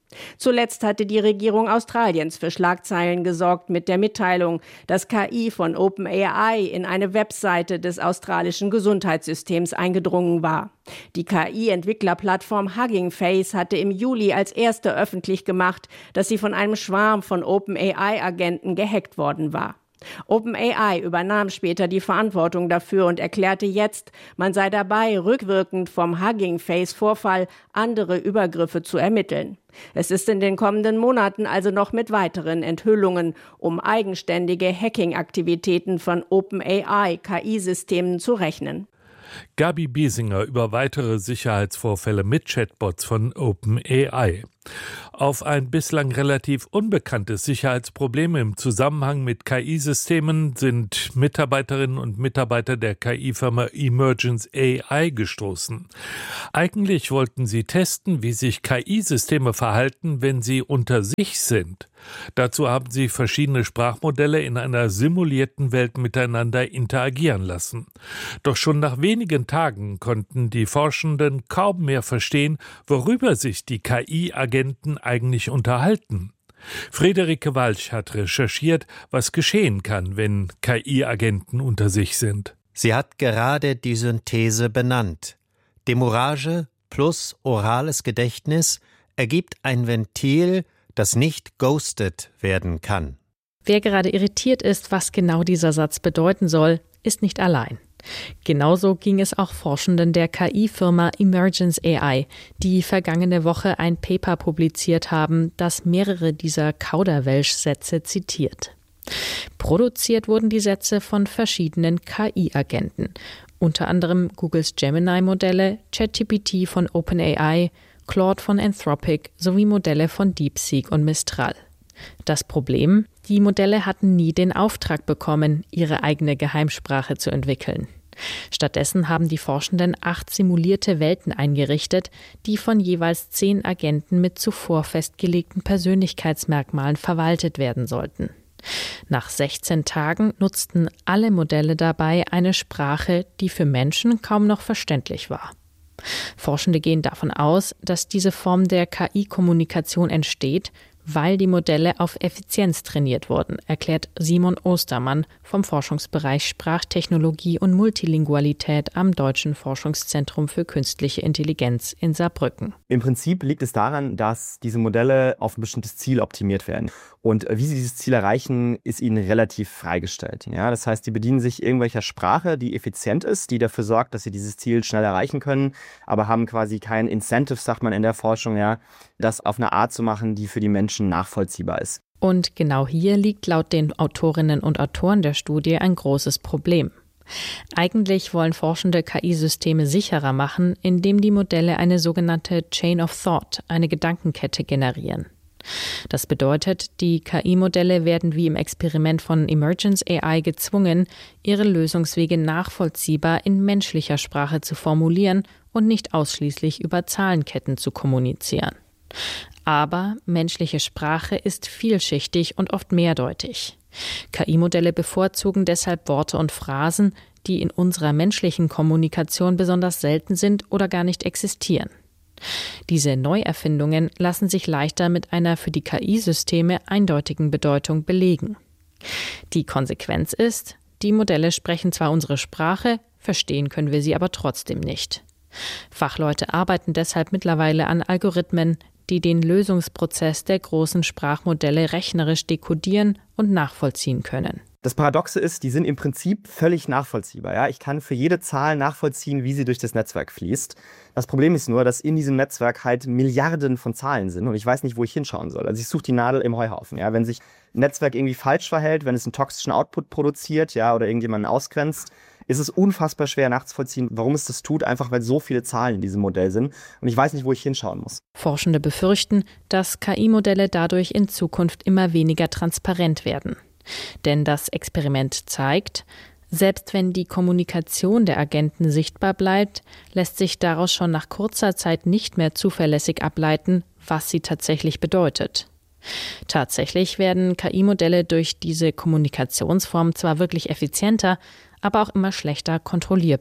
Zuletzt hatte die Regierung Australiens für Schlagzeilen gesorgt mit der Mitteilung, dass KI von OpenAI in eine Webseite des australischen Gesundheitssystems eingedrungen war. Die KI-Entwicklerplattform Hugging Face hatte im Juli als erste öffentlich gemacht, dass sie von einem Schwarm von OpenAI-Agenten gehackt worden war. OpenAI übernahm später die Verantwortung dafür und erklärte jetzt, man sei dabei, rückwirkend vom Hugging Face-Vorfall andere Übergriffe zu ermitteln. Es ist in den kommenden Monaten also noch mit weiteren Enthüllungen um eigenständige Hacking-Aktivitäten von OpenAI-KI-Systemen zu rechnen. Gabi Biesinger über weitere Sicherheitsvorfälle mit Chatbots von OpenAI. Auf ein bislang relativ unbekanntes Sicherheitsproblem im Zusammenhang mit KI-Systemen sind Mitarbeiterinnen und Mitarbeiter der KI-Firma Emergence AI gestoßen. Eigentlich wollten sie testen, wie sich KI-Systeme verhalten, wenn sie unter sich sind. Dazu haben sie verschiedene Sprachmodelle in einer simulierten Welt miteinander interagieren lassen. Doch schon nach wenigen Tagen konnten die Forschenden kaum mehr verstehen, worüber sich die KI-Agenten eigentlich unterhalten. Friederike Walch hat recherchiert, was geschehen kann, wenn KI-Agenten unter sich sind. Sie hat gerade die Synthese benannt. Demurrage plus orales Gedächtnis ergibt ein Ventil, das nicht ghostet werden kann. Wer gerade irritiert ist, was genau dieser Satz bedeuten soll, ist nicht allein. Genauso ging es auch Forschenden der KI-Firma Emergence AI, die vergangene Woche ein Paper publiziert haben, das mehrere dieser Kauderwelsch-Sätze zitiert. Produziert wurden die Sätze von verschiedenen KI-Agenten, unter anderem Googles Gemini-Modelle, ChatGPT von OpenAI, Claude von Anthropic sowie Modelle von DeepSeek und Mistral. Das Problem? Die Modelle hatten nie den Auftrag bekommen, ihre eigene Geheimsprache zu entwickeln. Stattdessen haben die Forschenden 8 simulierte Welten eingerichtet, die von jeweils 10 Agenten mit zuvor festgelegten Persönlichkeitsmerkmalen verwaltet werden sollten. Nach 16 Tagen nutzten alle Modelle dabei eine Sprache, die für Menschen kaum noch verständlich war. Forschende gehen davon aus, dass diese Form der KI-Kommunikation entsteht, weil die Modelle auf Effizienz trainiert wurden, erklärt Simon Ostermann vom Forschungsbereich Sprachtechnologie und Multilingualität am Deutschen Forschungszentrum für Künstliche Intelligenz in Saarbrücken. Im Prinzip liegt es daran, dass diese Modelle auf ein bestimmtes Ziel optimiert werden. Und wie sie dieses Ziel erreichen, ist ihnen relativ freigestellt. Ja, das heißt, die bedienen sich irgendwelcher Sprache, die effizient ist, die dafür sorgt, dass sie dieses Ziel schnell erreichen können, aber haben quasi kein Incentive, sagt man in der Forschung, ja, das auf eine Art zu machen, die für die Menschen nachvollziehbar ist. Und genau hier liegt laut den Autorinnen und Autoren der Studie ein großes Problem. Eigentlich wollen Forschende KI-Systeme sicherer machen, indem die Modelle eine sogenannte Chain of Thought, eine Gedankenkette generieren. Das bedeutet, die KI-Modelle werden wie im Experiment von Emergence AI gezwungen, ihre Lösungswege nachvollziehbar in menschlicher Sprache zu formulieren und nicht ausschließlich über Zahlenketten zu kommunizieren. Aber menschliche Sprache ist vielschichtig und oft mehrdeutig. KI-Modelle bevorzugen deshalb Worte und Phrasen, die in unserer menschlichen Kommunikation besonders selten sind oder gar nicht existieren. Diese Neuerfindungen lassen sich leichter mit einer für die KI-Systeme eindeutigen Bedeutung belegen. Die Konsequenz ist, die Modelle sprechen zwar unsere Sprache, verstehen können wir sie aber trotzdem nicht. Fachleute arbeiten deshalb mittlerweile an Algorithmen, die den Lösungsprozess der großen Sprachmodelle rechnerisch dekodieren und nachvollziehen können. Das Paradoxe ist, die sind im Prinzip völlig nachvollziehbar. Ja? Ich kann für jede Zahl nachvollziehen, wie sie durch das Netzwerk fließt. Das Problem ist nur, dass in diesem Netzwerk halt Milliarden von Zahlen sind und ich weiß nicht, wo ich hinschauen soll. Also ich suche die Nadel im Heuhaufen. Ja? Wenn sich ein Netzwerk irgendwie falsch verhält, wenn es einen toxischen Output produziert, ja, oder irgendjemanden ausgrenzt, ist es unfassbar schwer nachzuvollziehen, warum es das tut, einfach weil so viele Zahlen in diesem Modell sind. Und ich weiß nicht, wo ich hinschauen muss. Forschende befürchten, dass KI-Modelle dadurch in Zukunft immer weniger transparent werden. Denn das Experiment zeigt, selbst wenn die Kommunikation der Agenten sichtbar bleibt, lässt sich daraus schon nach kurzer Zeit nicht mehr zuverlässig ableiten, was sie tatsächlich bedeutet. Tatsächlich werden KI-Modelle durch diese Kommunikationsform zwar wirklich effizienter, aber auch immer schlechter kontrollierbar.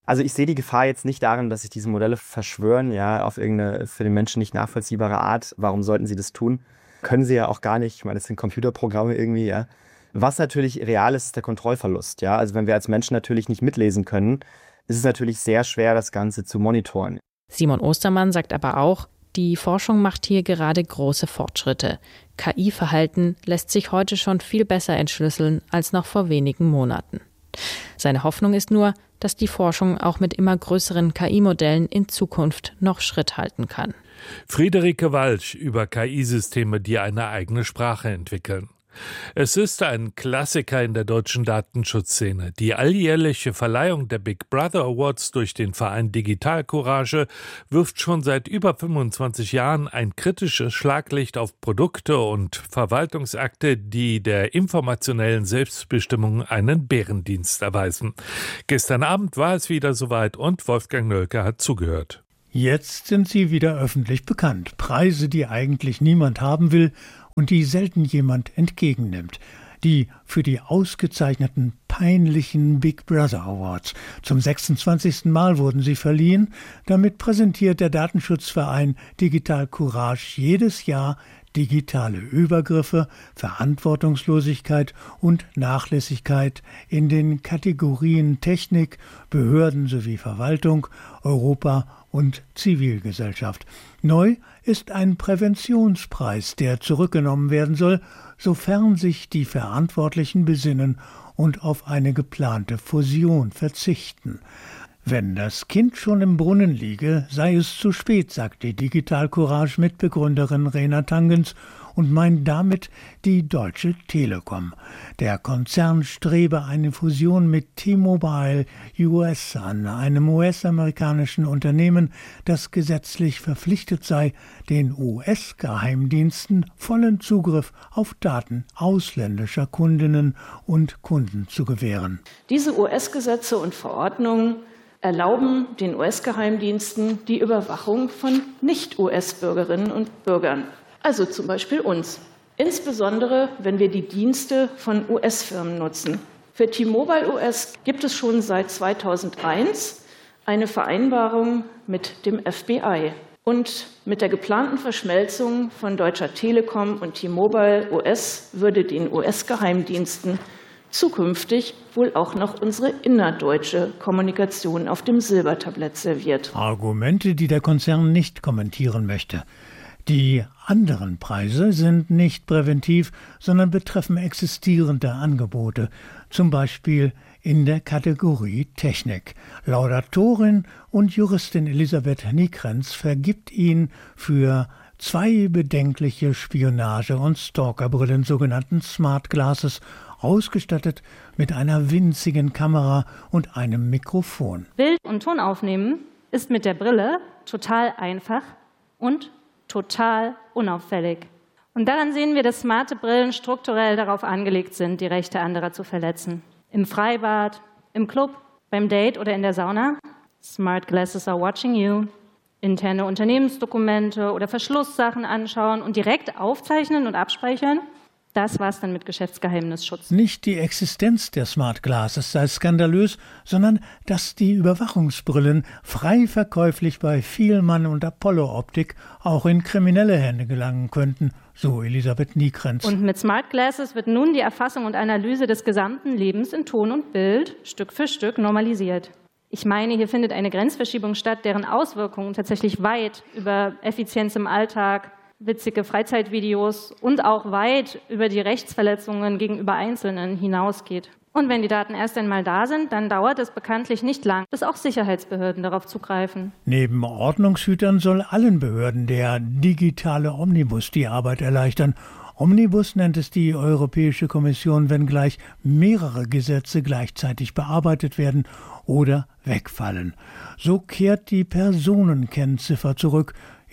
Also ich sehe die Gefahr jetzt nicht darin, dass sich diese Modelle verschwören, ja, auf irgendeine für den Menschen nicht nachvollziehbare Art. Warum sollten sie das tun? Können sie ja auch gar nicht. Ich meine, das sind Computerprogramme irgendwie, ja. Was natürlich real ist, ist der Kontrollverlust, ja. Also wenn wir als Menschen natürlich nicht mitlesen können, ist es natürlich sehr schwer, das Ganze zu monitoren. Simon Ostermann sagt aber auch, die Forschung macht hier gerade große Fortschritte. KI-Verhalten lässt sich heute schon viel besser entschlüsseln als noch vor wenigen Monaten. Seine Hoffnung ist nur, dass die Forschung auch mit immer größeren KI-Modellen in Zukunft noch Schritt halten kann. Friederike Walsch über KI-Systeme, die eine eigene Sprache entwickeln. Es ist ein Klassiker in der deutschen Datenschutzszene. Die alljährliche Verleihung der Big Brother Awards durch den Verein Digital Courage wirft schon seit über 25 Jahren ein kritisches Schlaglicht auf Produkte und Verwaltungsakte, die der informationellen Selbstbestimmung einen Bärendienst erweisen. Gestern Abend war es wieder soweit und Wolfgang Nölke hat zugehört. Jetzt sind sie wieder öffentlich bekannt. Preise, die eigentlich niemand haben will und die selten jemand entgegennimmt. Die für die ausgezeichneten peinlichen Big Brother Awards. Zum 26. Mal wurden sie verliehen. Damit präsentiert der Datenschutzverein Digital Courage jedes Jahr digitale Übergriffe, Verantwortungslosigkeit und Nachlässigkeit in den Kategorien Technik, Behörden sowie Verwaltung, Europa und Zivilgesellschaft. Neu ist ein Präventionspreis, der zurückgenommen werden soll, sofern sich die Verantwortlichen besinnen und auf eine geplante Fusion verzichten. Wenn das Kind schon im Brunnen liege, sei es zu spät, sagt die Digital Courage Mitbegründerin Rena Tangens und meint damit die Deutsche Telekom. Der Konzern strebe eine Fusion mit T-Mobile US an, einem US-amerikanischen Unternehmen, das gesetzlich verpflichtet sei, den US-Geheimdiensten vollen Zugriff auf Daten ausländischer Kundinnen und Kunden zu gewähren. Diese US-Gesetze und Verordnungen erlauben den US-Geheimdiensten die Überwachung von Nicht-US-Bürgerinnen und Bürgern, also zum Beispiel uns. Insbesondere, wenn wir die Dienste von US-Firmen nutzen. Für T-Mobile US gibt es schon seit 2001 eine Vereinbarung mit dem FBI. Und mit der geplanten Verschmelzung von Deutscher Telekom und T-Mobile US würde den US-Geheimdiensten zukünftig wohl auch noch unsere innerdeutsche Kommunikation auf dem Silbertablett serviert. Argumente, die der Konzern nicht kommentieren möchte. Die anderen Preise sind nicht präventiv, sondern betreffen existierende Angebote, zum Beispiel in der Kategorie Technik. Laudatorin und Juristin Elisabeth Niekrenz vergibt ihn für 2 bedenkliche Spionage- und Stalkerbrillen, sogenannten Smart Glasses, ausgestattet mit einer winzigen Kamera und einem Mikrofon. Bild und Ton aufnehmen ist mit der Brille total einfach und total unauffällig. Und daran sehen wir, dass smarte Brillen strukturell darauf angelegt sind, die Rechte anderer zu verletzen. Im Freibad, im Club, beim Date oder in der Sauna. Smart Glasses are watching you. Interne Unternehmensdokumente oder Verschlusssachen anschauen und direkt aufzeichnen und abspeichern. Das war's dann mit Geschäftsgeheimnisschutz. Nicht die Existenz der Smart Glasses sei skandalös, sondern dass die Überwachungsbrillen frei verkäuflich bei Vielmann und Apollo Optik auch in kriminelle Hände gelangen könnten, so Elisabeth Niekrenz. Und mit Smart Glasses wird nun die Erfassung und Analyse des gesamten Lebens in Ton und Bild Stück für Stück normalisiert. Ich meine, hier findet eine Grenzverschiebung statt, deren Auswirkungen tatsächlich weit über Effizienz im Alltag, witzige Freizeitvideos und auch weit über die Rechtsverletzungen gegenüber Einzelnen hinausgeht. Und wenn die Daten erst einmal da sind, dann dauert es bekanntlich nicht lang, bis auch Sicherheitsbehörden darauf zugreifen. Neben Ordnungshütern soll allen Behörden der digitale Omnibus die Arbeit erleichtern. Omnibus nennt es die Europäische Kommission, wenngleich mehrere Gesetze gleichzeitig bearbeitet werden oder wegfallen. So kehrt die Personenkennziffer zurück.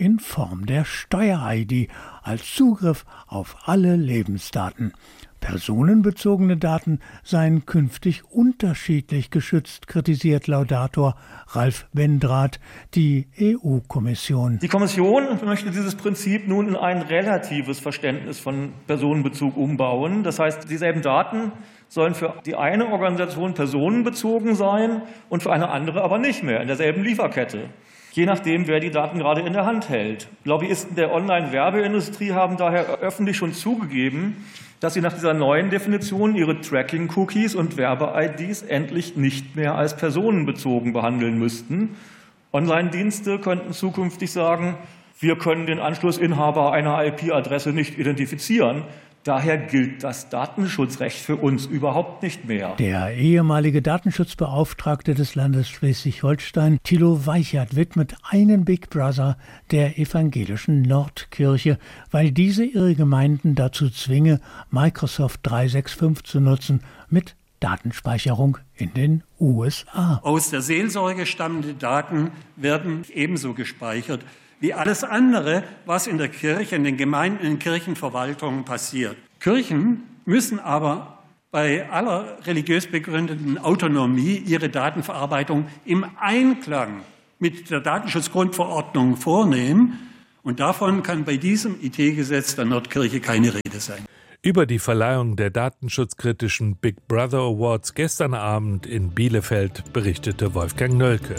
in Form der Steuer-ID als Zugriff auf alle Lebensdaten. Personenbezogene Daten seien künftig unterschiedlich geschützt, kritisiert Laudator Ralf Bendrath, die EU-Kommission. Die Kommission möchte dieses Prinzip nun in ein relatives Verständnis von Personenbezug umbauen. Das heißt, dieselben Daten sollen für die eine Organisation personenbezogen sein und für eine andere aber nicht mehr in derselben Lieferkette. Je nachdem, wer die Daten gerade in der Hand hält. Lobbyisten der Online-Werbeindustrie haben daher öffentlich schon zugegeben, dass sie nach dieser neuen Definition ihre Tracking-Cookies und Werbe-IDs endlich nicht mehr als personenbezogen behandeln müssten. Online-Dienste könnten zukünftig sagen, wir können den Anschlussinhaber einer IP-Adresse nicht identifizieren. Daher gilt das Datenschutzrecht für uns überhaupt nicht mehr. Der ehemalige Datenschutzbeauftragte des Landes Schleswig-Holstein, Thilo Weichert, widmet einen Big Brother der evangelischen Nordkirche, weil diese ihre Gemeinden dazu zwinge, Microsoft 365 zu nutzen mit Datenspeicherung in den USA. Aus der Seelsorge stammende Daten werden ebenso gespeichert wie alles andere, was in der Kirche, in den Gemeinden, in den Kirchenverwaltungen passiert. Kirchen müssen aber bei aller religiös begründeten Autonomie ihre Datenverarbeitung im Einklang mit der Datenschutzgrundverordnung vornehmen. Und davon kann bei diesem IT-Gesetz der Nordkirche keine Rede sein. Über die Verleihung der datenschutzkritischen Big Brother Awards gestern Abend in Bielefeld berichtete Wolfgang Nölke.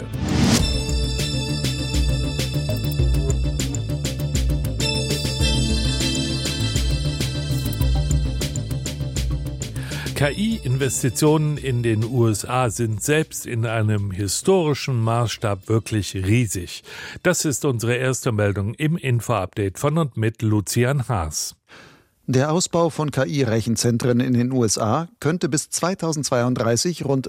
KI-Investitionen in den USA sind selbst in einem historischen Maßstab wirklich riesig. Das ist unsere erste Meldung im Info-Update von und mit Lucian Haas. Der Ausbau von KI-Rechenzentren in den USA könnte bis 2032 rund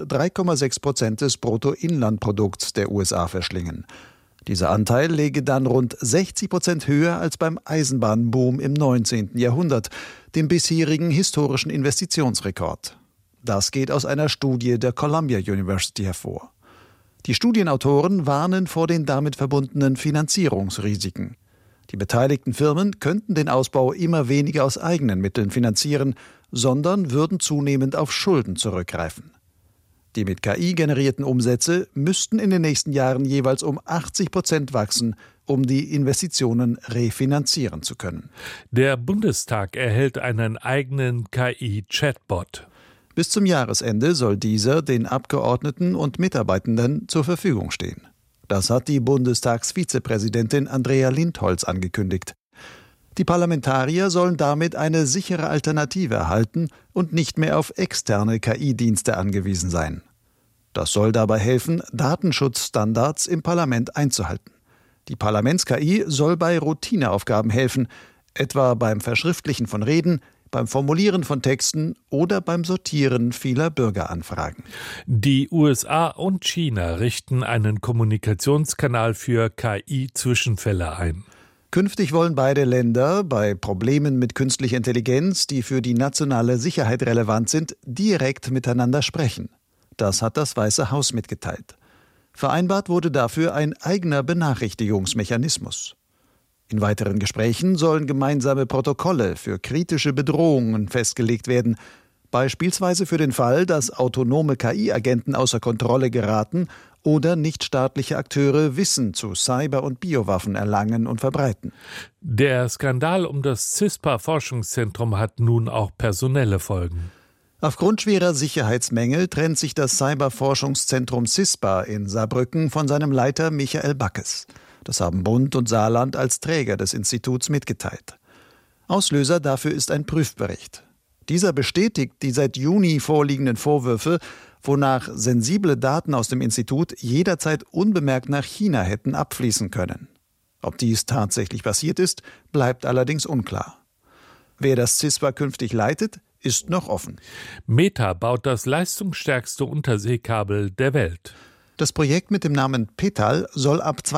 3,6% des Bruttoinlandprodukts der USA verschlingen. Dieser Anteil läge dann rund 60% höher als beim Eisenbahnboom im 19. Jahrhundert, dem bisherigen historischen Investitionsrekord. Das geht aus einer Studie der Columbia University hervor. Die Studienautoren warnen vor den damit verbundenen Finanzierungsrisiken. Die beteiligten Firmen könnten den Ausbau immer weniger aus eigenen Mitteln finanzieren, sondern würden zunehmend auf Schulden zurückgreifen. Die mit KI generierten Umsätze müssten in den nächsten Jahren jeweils um 80% wachsen, um die Investitionen refinanzieren zu können. Der Bundestag erhält einen eigenen KI-Chatbot. Bis zum Jahresende soll dieser den Abgeordneten und Mitarbeitenden zur Verfügung stehen. Das hat die Bundestagsvizepräsidentin Andrea Lindholz angekündigt. Die Parlamentarier sollen damit eine sichere Alternative erhalten und nicht mehr auf externe KI-Dienste angewiesen sein. Das soll dabei helfen, Datenschutzstandards im Parlament einzuhalten. Die Parlaments-KI soll bei Routineaufgaben helfen, etwa beim Verschriftlichen von Reden, beim Formulieren von Texten oder beim Sortieren vieler Bürgeranfragen. Die USA und China richten einen Kommunikationskanal für KI-Zwischenfälle ein. Künftig wollen beide Länder bei Problemen mit künstlicher Intelligenz, die für die nationale Sicherheit relevant sind, direkt miteinander sprechen. Das hat das Weiße Haus mitgeteilt. Vereinbart wurde dafür ein eigener Benachrichtigungsmechanismus. In weiteren Gesprächen sollen gemeinsame Protokolle für kritische Bedrohungen festgelegt werden, beispielsweise für den Fall, dass autonome KI-Agenten außer Kontrolle geraten oder nichtstaatliche Akteure Wissen zu Cyber- und Biowaffen erlangen und verbreiten. Der Skandal um das CISPA-Forschungszentrum hat nun auch personelle Folgen. Aufgrund schwerer Sicherheitsmängel trennt sich das Cyberforschungszentrum CISPA in Saarbrücken von seinem Leiter Michael Backes. Das haben Bund und Saarland als Träger des Instituts mitgeteilt. Auslöser dafür ist ein Prüfbericht. Dieser bestätigt die seit Juni vorliegenden Vorwürfe, wonach sensible Daten aus dem Institut jederzeit unbemerkt nach China hätten abfließen können. Ob dies tatsächlich passiert ist, bleibt allerdings unklar. Wer das CISPA künftig leitet, ist noch offen. Meta baut das leistungsstärkste Unterseekabel der Welt. Das Projekt mit dem Namen Petal soll ab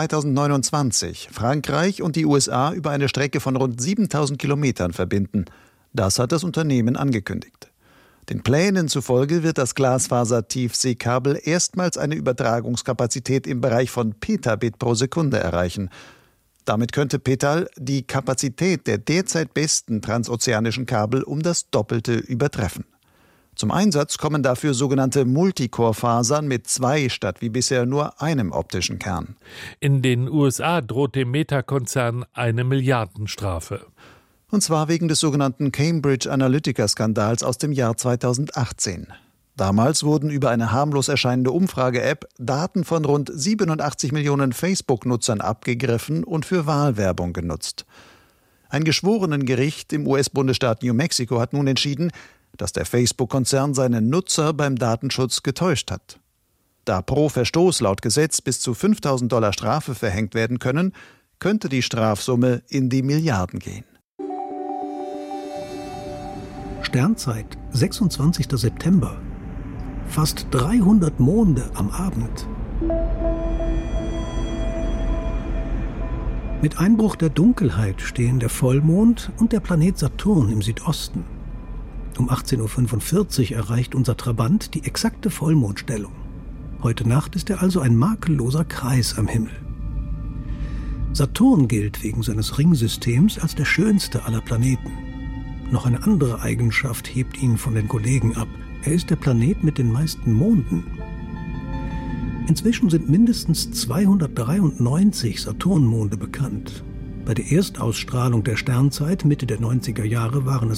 2029 Frankreich und die USA über eine Strecke von rund 7000 Kilometern verbinden. Das hat das Unternehmen angekündigt. Den Plänen zufolge wird das Glasfaser-Tiefseekabel erstmals eine Übertragungskapazität im Bereich von Petabit pro Sekunde erreichen. Damit könnte Petal die Kapazität der derzeit besten transozeanischen Kabel um das Doppelte übertreffen. Zum Einsatz kommen dafür sogenannte Multicore-Fasern mit 2 statt wie bisher nur einem optischen Kern. In den USA droht dem Meta-Konzern eine Milliardenstrafe. Und zwar wegen des sogenannten Cambridge Analytica-Skandals aus dem Jahr 2018. Damals wurden über eine harmlos erscheinende Umfrage-App Daten von rund 87 Millionen Facebook-Nutzern abgegriffen und für Wahlwerbung genutzt. Ein Geschworenengericht im US-Bundesstaat New Mexico hat nun entschieden, dass der Facebook-Konzern seine Nutzer beim Datenschutz getäuscht hat. Da pro Verstoß laut Gesetz bis zu $5.000 Strafe verhängt werden können, könnte die Strafsumme in die Milliarden gehen. Sternzeit, 26. September. Fast 300 Monde am Abend. Mit Einbruch der Dunkelheit stehen der Vollmond und der Planet Saturn im Südosten. Um 18:45 Uhr erreicht unser Trabant die exakte Vollmondstellung. Heute Nacht ist er also ein makelloser Kreis am Himmel. Saturn gilt wegen seines Ringsystems als der schönste aller Planeten. Noch eine andere Eigenschaft hebt ihn von den Kollegen ab. Er ist der Planet mit den meisten Monden. Inzwischen sind mindestens 293 Saturnmonde bekannt. Bei der Erstausstrahlung der Sternzeit Mitte der 90er Jahre waren es